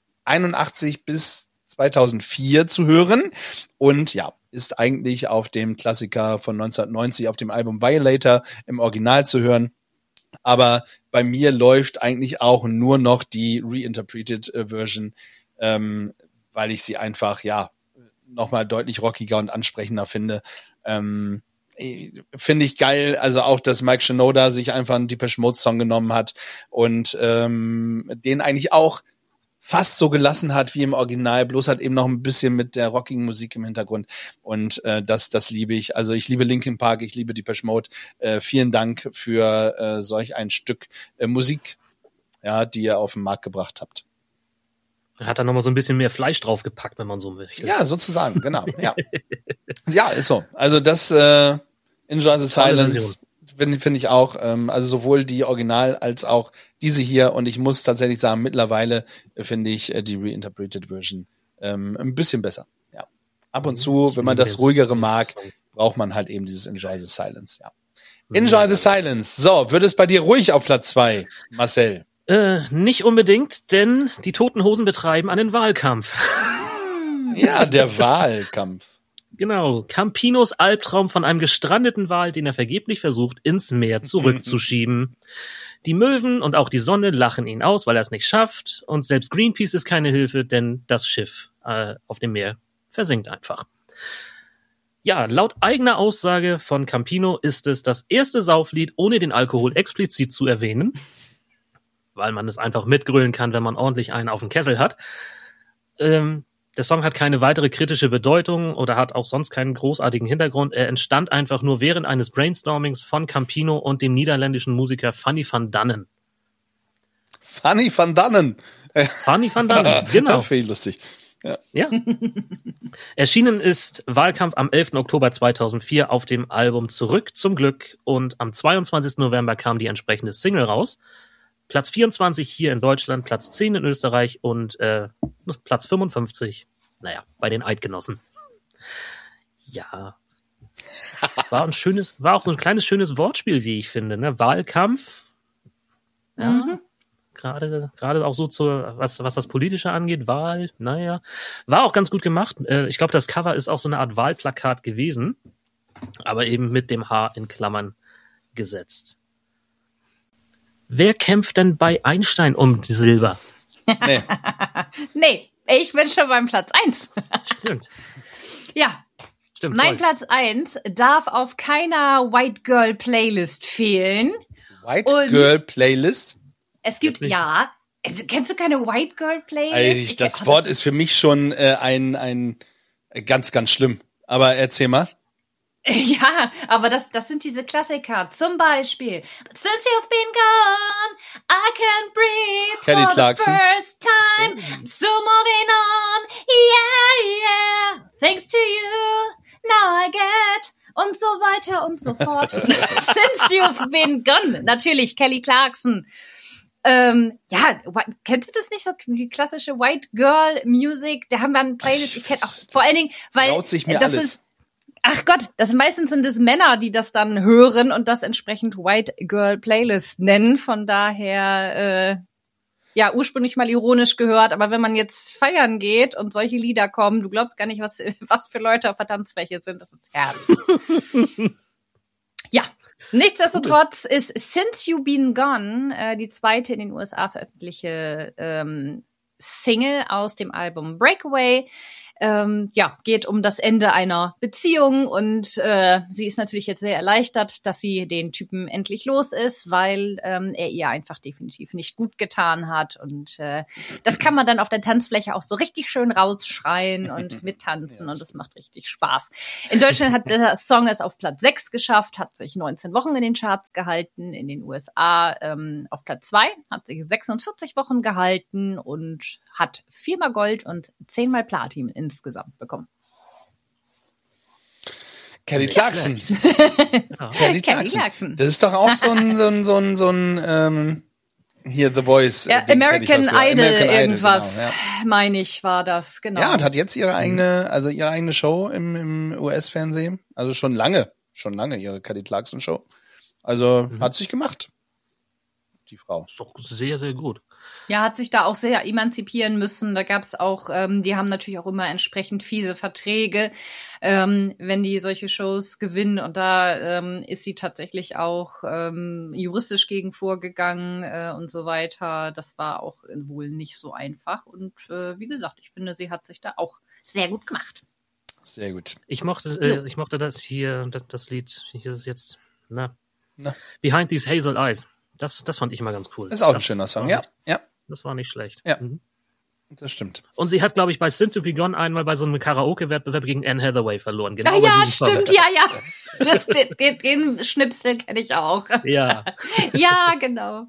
81 bis 2004 zu hören und ja, ist eigentlich auf dem Klassiker von 1990 auf dem Album Violator im Original zu hören. Aber bei mir läuft eigentlich auch nur noch die Reinterpreted Version, weil ich sie einfach, ja, nochmal deutlich rockiger und ansprechender finde. Finde ich geil, also auch, dass Mike Shinoda sich einfach einen Depeche Mode Song genommen hat und den eigentlich auch fast so gelassen hat wie im Original, bloß halt eben noch ein bisschen mit der rockigen Musik im Hintergrund und das liebe ich. Also ich liebe Linkin Park, ich liebe Depeche Mode. Vielen Dank für solch ein Stück Musik, ja, die ihr auf den Markt gebracht habt. Er hat da nochmal so ein bisschen mehr Fleisch draufgepackt, wenn man so möchte. Ja, sozusagen, genau. Ja, ja, ist so. Also das Enjoy the Silence finde ich auch, also sowohl die Original als auch diese hier. Und ich muss tatsächlich sagen, mittlerweile finde ich die Reinterpreted Version ein bisschen besser. Ja, ab und zu, wenn man das Ruhigere mag, braucht man halt eben dieses Enjoy the Silence. Ja, Enjoy the Silence. So, wird es bei dir ruhig auf Platz 2, Marcel? Nicht unbedingt, denn die Toten Hosen betreiben einen Wahlkampf. Ja, der Wahlkampf. Genau, Campinos Albtraum von einem gestrandeten Wal, den er vergeblich versucht, ins Meer zurückzuschieben. Die Möwen und auch die Sonne lachen ihn aus, weil er es nicht schafft. Und selbst Greenpeace ist keine Hilfe, denn das Schiff auf dem Meer versinkt einfach. Ja, laut eigener Aussage von Campino ist es das erste Sauflied, ohne den Alkohol explizit zu erwähnen, weil man es einfach mitgrölen kann, wenn man ordentlich einen auf dem Kessel hat. Der Song hat keine weitere kritische Bedeutung oder hat auch sonst keinen großartigen Hintergrund. Er entstand einfach nur während eines Brainstormings von Campino und dem niederländischen Musiker Fanny van Dannen. Fanny van Dannen. Fanny van Dannen, genau. Viel lustig. Ja. Erschienen ist Wahlkampf am 11. Oktober 2004 auf dem Album Zurück zum Glück und am 22. November kam die entsprechende Single raus. Platz 24 hier in Deutschland, Platz 10 in Österreich und Platz 55, bei den Eidgenossen. Ja. War auch so ein kleines schönes Wortspiel, wie ich finde, ne? Wahlkampf. Ja. Mhm. Gerade auch so was das Politische angeht, Wahl, war auch ganz gut gemacht. Ich glaube, das Cover ist auch so eine Art Wahlplakat gewesen, aber eben mit dem H in Klammern gesetzt. Wer kämpft denn bei Einstein um die Silber? Nee, ich bin schon beim Platz 1. Stimmt. Ja. Stimmt. Mein Platz 1 darf auf keiner White Girl Playlist fehlen. White Girl Playlist? Es gibt, ja. Also, kennst du keine White Girl Playlist? Das Wort ist für mich schon ein ganz, ganz schlimm. Aber erzähl mal. Ja, aber das sind diese Klassiker. Zum Beispiel, But since you've been gone, I can't breathe Kelly for Clarkson. the first time. I'm so moving on, yeah, yeah. Thanks to you, now I get. Und so weiter und so fort. Since you've been gone. Natürlich, Kelly Clarkson. Ja, kennst du das nicht so, die klassische White Girl Music? Da haben wir eine Playlist, ich kenne auch, vor allen Dingen, weil Traut sich mir das alles. ist, ach Gott, meistens sind es Männer, die das dann hören und das entsprechend White Girl Playlist nennen. Von daher, ja, ursprünglich mal ironisch gehört, aber wenn man jetzt feiern geht und solche Lieder kommen, du glaubst gar nicht, was für Leute auf der Tanzfläche sind. Das ist herrlich. Ja. Nichtsdestotrotz ist Since You Been Gone die zweite in den USA veröffentlichte Single aus dem Album Breakaway. Geht um das Ende einer Beziehung und sie ist natürlich jetzt sehr erleichtert, dass sie den Typen endlich los ist, weil er ihr einfach definitiv nicht gut getan hat und das kann man dann auf der Tanzfläche auch so richtig schön rausschreien und mittanzen und das macht richtig Spaß. In Deutschland hat der Song es auf Platz 6 geschafft, hat sich 19 Wochen in den Charts gehalten, in den USA auf Platz 2, hat sich 46 Wochen gehalten und hat 4-mal Gold und 10-mal Platin insgesamt bekommen. Kelly Clarkson. Kelly Clarkson. Das ist doch auch so ein hier The Voice. Ja, American Idol irgendwas, genau, meine ich, war das, genau. Ja, und hat jetzt ihre eigene Show im US-Fernsehen. Also schon lange ihre Kelly Clarkson Show. Also hat sich gemacht, die Frau. Ist doch sehr, sehr gut. Ja, hat sich da auch sehr emanzipieren müssen. Da gab's auch, die haben natürlich auch immer entsprechend fiese Verträge, wenn die solche Shows gewinnen. Und da ist sie tatsächlich auch juristisch gegen vorgegangen und so weiter. Das war auch wohl nicht so einfach. Und wie gesagt, ich finde, sie hat sich da auch sehr gut gemacht. Sehr gut. Ich mochte das hier, das Lied, hier ist es jetzt, Behind These Hazel Eyes. Das fand ich immer ganz cool. Ist auch ein schöner Song, ja. Das war nicht schlecht. Ja, das stimmt. Und sie hat, glaube ich, bei Sin to Be Gone einmal bei so einem Karaoke-Wettbewerb gegen Anne Hathaway verloren. Genau ja, stimmt, den Schnipsel kenne ich auch. Ja. Ja, genau.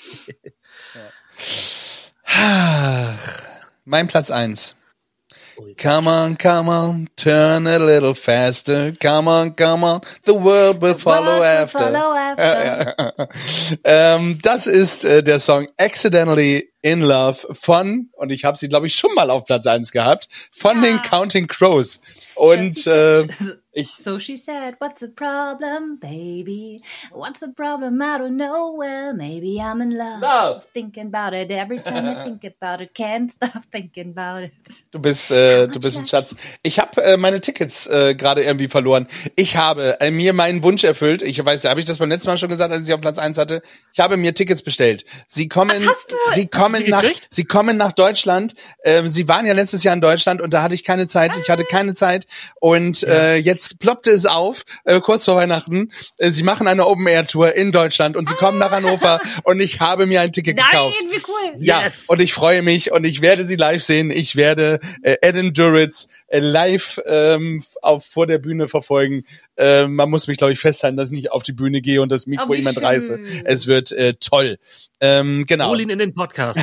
Mein Platz 1. Come on, turn a little faster. Come on, the world will follow after. Das ist der Song Accidentally in Love von, und ich habe sie, glaube ich, schon mal auf Platz 1 gehabt, von den Counting Crows. Und So she said, what's the problem, baby? What's the problem? I don't know. Well, maybe I'm in love. Thinking about it every time I think about it. Can't stop thinking about it. Du bist ein Schatz. Ich habe meine Tickets gerade irgendwie verloren. Ich habe mir meinen Wunsch erfüllt. Ich weiß, habe ich das beim letzten Mal schon gesagt, als ich sie auf Platz 1 hatte? Ich habe mir Tickets bestellt. Sie kommen nach Deutschland. Sie waren ja letztes Jahr in Deutschland und da hatte ich keine Zeit. Ich hatte keine Zeit und jetzt ploppte es auf, kurz vor Weihnachten. Sie machen eine Open-Air-Tour in Deutschland und sie kommen nach Hannover und ich habe mir ein Ticket gekauft. Nein, wie cool. Ja, yes. Und ich freue mich und ich werde sie live sehen. Ich werde Adam Duritz live vor der Bühne verfolgen. Man muss mich, glaube ich, festhalten, dass ich nicht auf die Bühne gehe und das Mikro jemand reiße. Es wird toll. Genau. Hol ihn in den Podcast.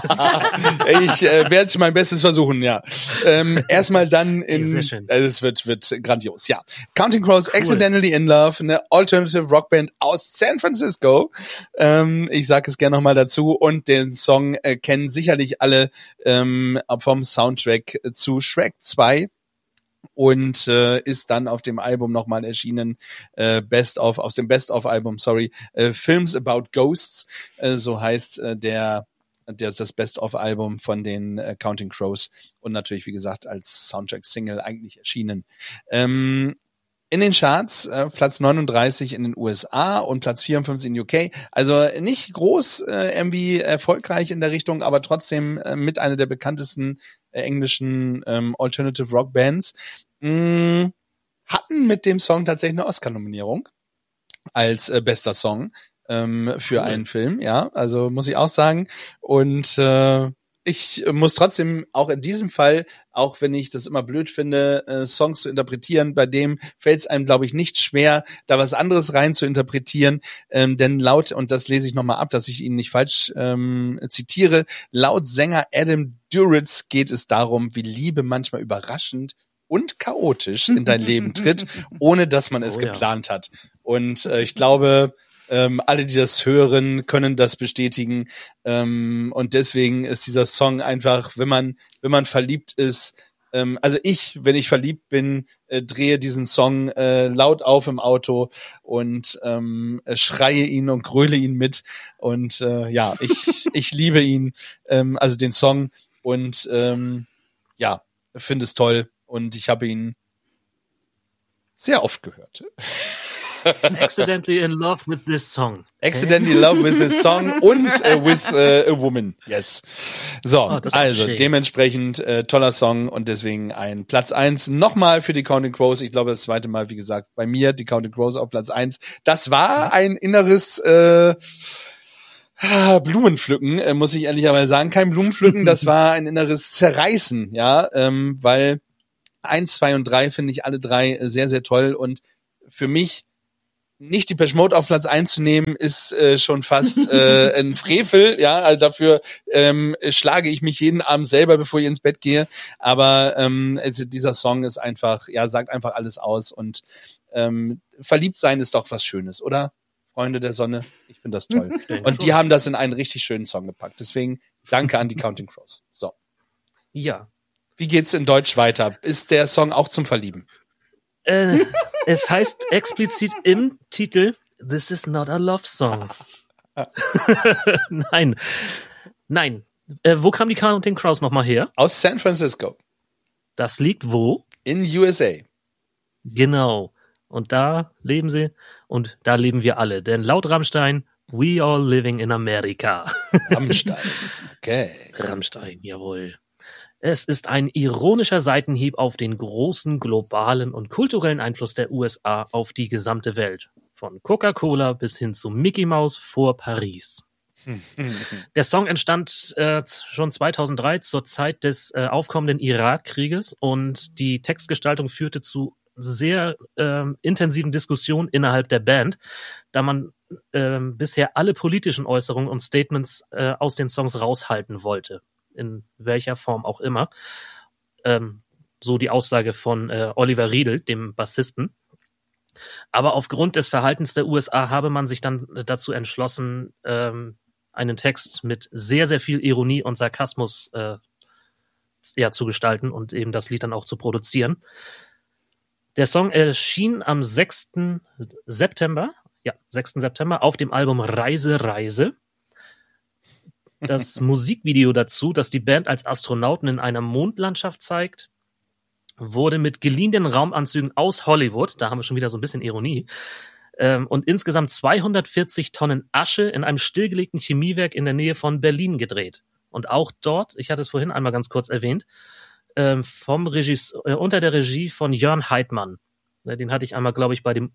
Ich werde mein Bestes versuchen, ja. Erstmal dann Sehr schön. Es wird grandios, ja. Counting Crows, cool. Accidentally in Love, eine Alternative Rockband aus San Francisco. Ich sage es gerne nochmal dazu. Und den Song kennen sicherlich alle vom Soundtrack zu Shrek 2. Und ist dann auf dem Album nochmal erschienen, auf dem Best-of-Album, Films About Ghosts, so heißt das Best-of-Album von den Counting Crows und natürlich, wie gesagt, als Soundtrack-Single eigentlich erschienen. In den Charts, Platz 39 in den USA und Platz 54 in UK. Also nicht groß irgendwie erfolgreich in der Richtung, aber trotzdem mit einer der bekanntesten englischen Alternative Rock Bands. Hatten mit dem Song tatsächlich eine Oscar-Nominierung als bester Song für einen Film. Ja, also muss ich auch sagen. Und ich muss trotzdem auch in diesem Fall, auch wenn ich das immer blöd finde, Songs zu interpretieren, bei dem fällt es einem, glaube ich, nicht schwer, da was anderes rein zu interpretieren, denn laut, und das lese ich nochmal ab, dass ich ihn nicht falsch zitiere, laut Sänger Adam Duritz geht es darum, wie Liebe manchmal überraschend und chaotisch in dein Leben tritt, ohne dass man es geplant hat. Und ich glaube, alle, die das hören, können das bestätigen. Und deswegen ist dieser Song einfach, wenn man verliebt ist, also wenn ich verliebt bin, drehe diesen Song laut auf im Auto und schreie ihn und gröle ihn mit. Und ich liebe ihn, also den Song und finde es toll. Und ich habe ihn sehr oft gehört. Accidentally in love with this song. Accidentally in love with this song und with a woman. Yes. So, also schön. Dementsprechend toller Song und deswegen ein Platz 1 nochmal für die Counting Crows. Ich glaube, das zweite Mal, wie gesagt, bei mir die Counting Crows auf Platz 1. Das war ein inneres Blumenpflücken, muss ich ehrlicherweise sagen. Kein Blumenpflücken, das war ein inneres Zerreißen, ja, weil 1, 2 und 3 finde ich alle drei sehr, sehr toll und für mich nicht Depeche Mode auf Platz 1 zu nehmen, ist schon fast ein Frevel, ja, also dafür schlage ich mich jeden Abend selber, bevor ich ins Bett gehe, aber also dieser Song ist einfach, ja, sagt einfach alles aus und verliebt sein ist doch was Schönes, oder? Freunde der Sonne, ich finde das toll. Und die haben das in einen richtig schönen Song gepackt, deswegen danke an die Counting Crows. So. Ja. Wie geht's in Deutsch weiter? Ist der Song auch zum Verlieben? Es heißt explizit im Titel, This is not a love song. Nein. Wo kam die Counting Crows nochmal her? Aus San Francisco. Das liegt wo? In USA. Genau. Und da leben sie und da leben wir alle. Denn laut Rammstein, we all living in America. Rammstein. Okay. Rammstein, jawohl. Es ist ein ironischer Seitenhieb auf den großen globalen und kulturellen Einfluss der USA auf die gesamte Welt. Von Coca-Cola bis hin zu Mickey Mouse vor Paris. Der Song entstand schon 2003 zur Zeit des aufkommenden Irakkrieges und die Textgestaltung führte zu sehr intensiven Diskussionen innerhalb der Band, da man bisher alle politischen Äußerungen und Statements aus den Songs raushalten wollte. In welcher Form auch immer. So die Aussage von Oliver Riedel, dem Bassisten. Aber aufgrund des Verhaltens der USA habe man sich dann dazu entschlossen, einen Text mit sehr, sehr viel Ironie und Sarkasmus zu gestalten und eben das Lied dann auch zu produzieren. Der Song erschien am 6. September auf dem Album Reise, Reise. Das Musikvideo dazu, das die Band als Astronauten in einer Mondlandschaft zeigt, wurde mit geliehenen Raumanzügen aus Hollywood, da haben wir schon wieder so ein bisschen Ironie, und insgesamt 240 Tonnen Asche in einem stillgelegten Chemiewerk in der Nähe von Berlin gedreht. Und auch dort, ich hatte es vorhin einmal ganz kurz erwähnt, unter der Regie von Jörn Heidmann. Den hatte ich einmal, glaube ich, bei dem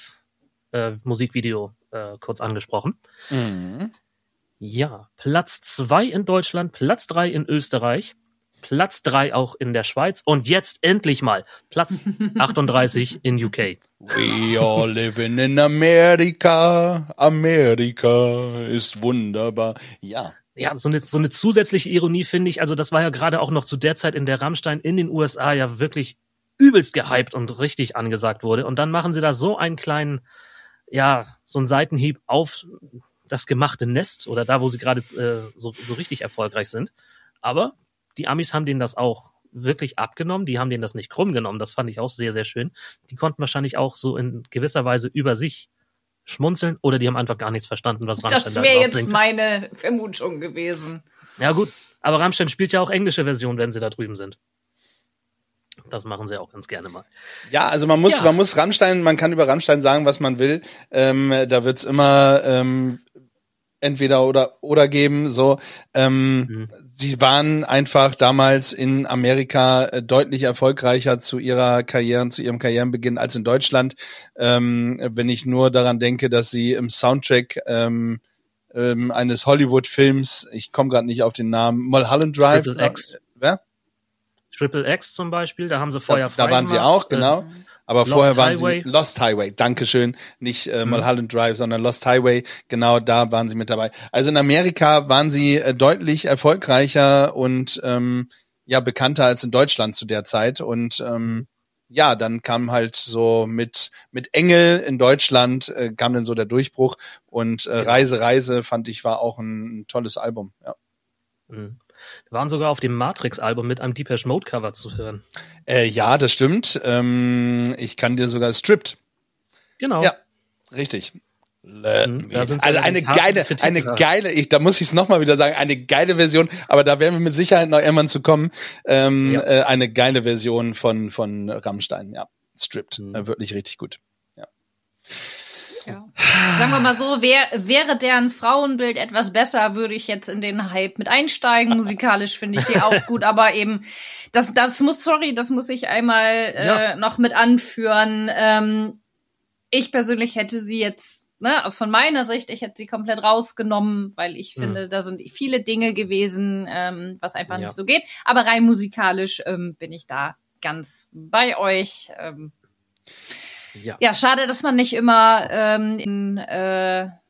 Musikvideo kurz angesprochen. Mhm. Ja, Platz 2 in Deutschland, Platz 3 in Österreich, Platz 3 auch in der Schweiz und jetzt endlich mal Platz 38 in UK. We all living in America. America ist wunderbar. Ja. Ja, so eine zusätzliche Ironie finde ich, also das war ja gerade auch noch zu der Zeit, in der Rammstein in den USA ja wirklich übelst gehypt und richtig angesagt wurde und dann machen sie da so einen kleinen, so einen Seitenhieb auf das gemachte Nest oder da, wo sie gerade so richtig erfolgreich sind. Aber die Amis haben denen das auch wirklich abgenommen. Die haben denen das nicht krumm genommen. Das fand ich auch sehr, sehr schön. Die konnten wahrscheinlich auch so in gewisser Weise über sich schmunzeln oder die haben einfach gar nichts verstanden, was Rammstein Das da wäre überhaupt jetzt singt. meine Vermutung gewesen. Ja gut, aber Rammstein spielt ja auch englische Versionen, wenn sie da drüben sind. Das machen sie auch ganz gerne mal. Ja, also man muss Rammstein, man kann über Rammstein sagen, was man will. Da wird's immer entweder oder geben. So, sie waren einfach damals in Amerika deutlich erfolgreicher zu ihrem Karrierenbeginn als in Deutschland. Wenn ich nur daran denke, dass sie im Soundtrack eines Hollywood-Films, ich komme gerade nicht auf den Namen, Mulholland Drive. Triple X. Wer? Triple X zum Beispiel, da haben sie Feuer frei Da waren sie gemacht. auch, genau. Aber Lost vorher waren Highway. sie Lost Highway, Dankeschön, nicht Mulholland Drive, sondern Lost Highway, genau da waren sie mit dabei. Also in Amerika waren sie deutlich erfolgreicher und bekannter als in Deutschland zu der Zeit und dann kam halt so mit Engel in Deutschland kam dann so der Durchbruch und Reise fand ich war auch ein tolles Album, ja. Mhm. Waren sogar auf dem Matrix-Album mit einem Depeche Mode-Cover zu hören. Ja, das stimmt. Ich kann dir sogar Stripped. Genau. Ja, richtig. Da sind sie Also allerdings hart Kritik da muss ich es nochmal wieder sagen, eine geile Version, aber da werden wir mit Sicherheit noch irgendwann zu kommen. Eine geile Version von Rammstein, ja. Stripped. Wirklich richtig gut. Ja. Ja. Sagen wir mal so, wäre deren Frauenbild etwas besser, würde ich jetzt in den Hype mit einsteigen. Musikalisch finde ich die auch gut, aber eben, das muss ich einmal noch mit anführen. Ich persönlich hätte sie jetzt, von meiner Sicht, ich hätte sie komplett rausgenommen, weil ich finde, da sind viele Dinge gewesen, was einfach nicht so geht. Aber rein musikalisch bin ich da ganz bei euch. Ja, schade, dass man nicht immer in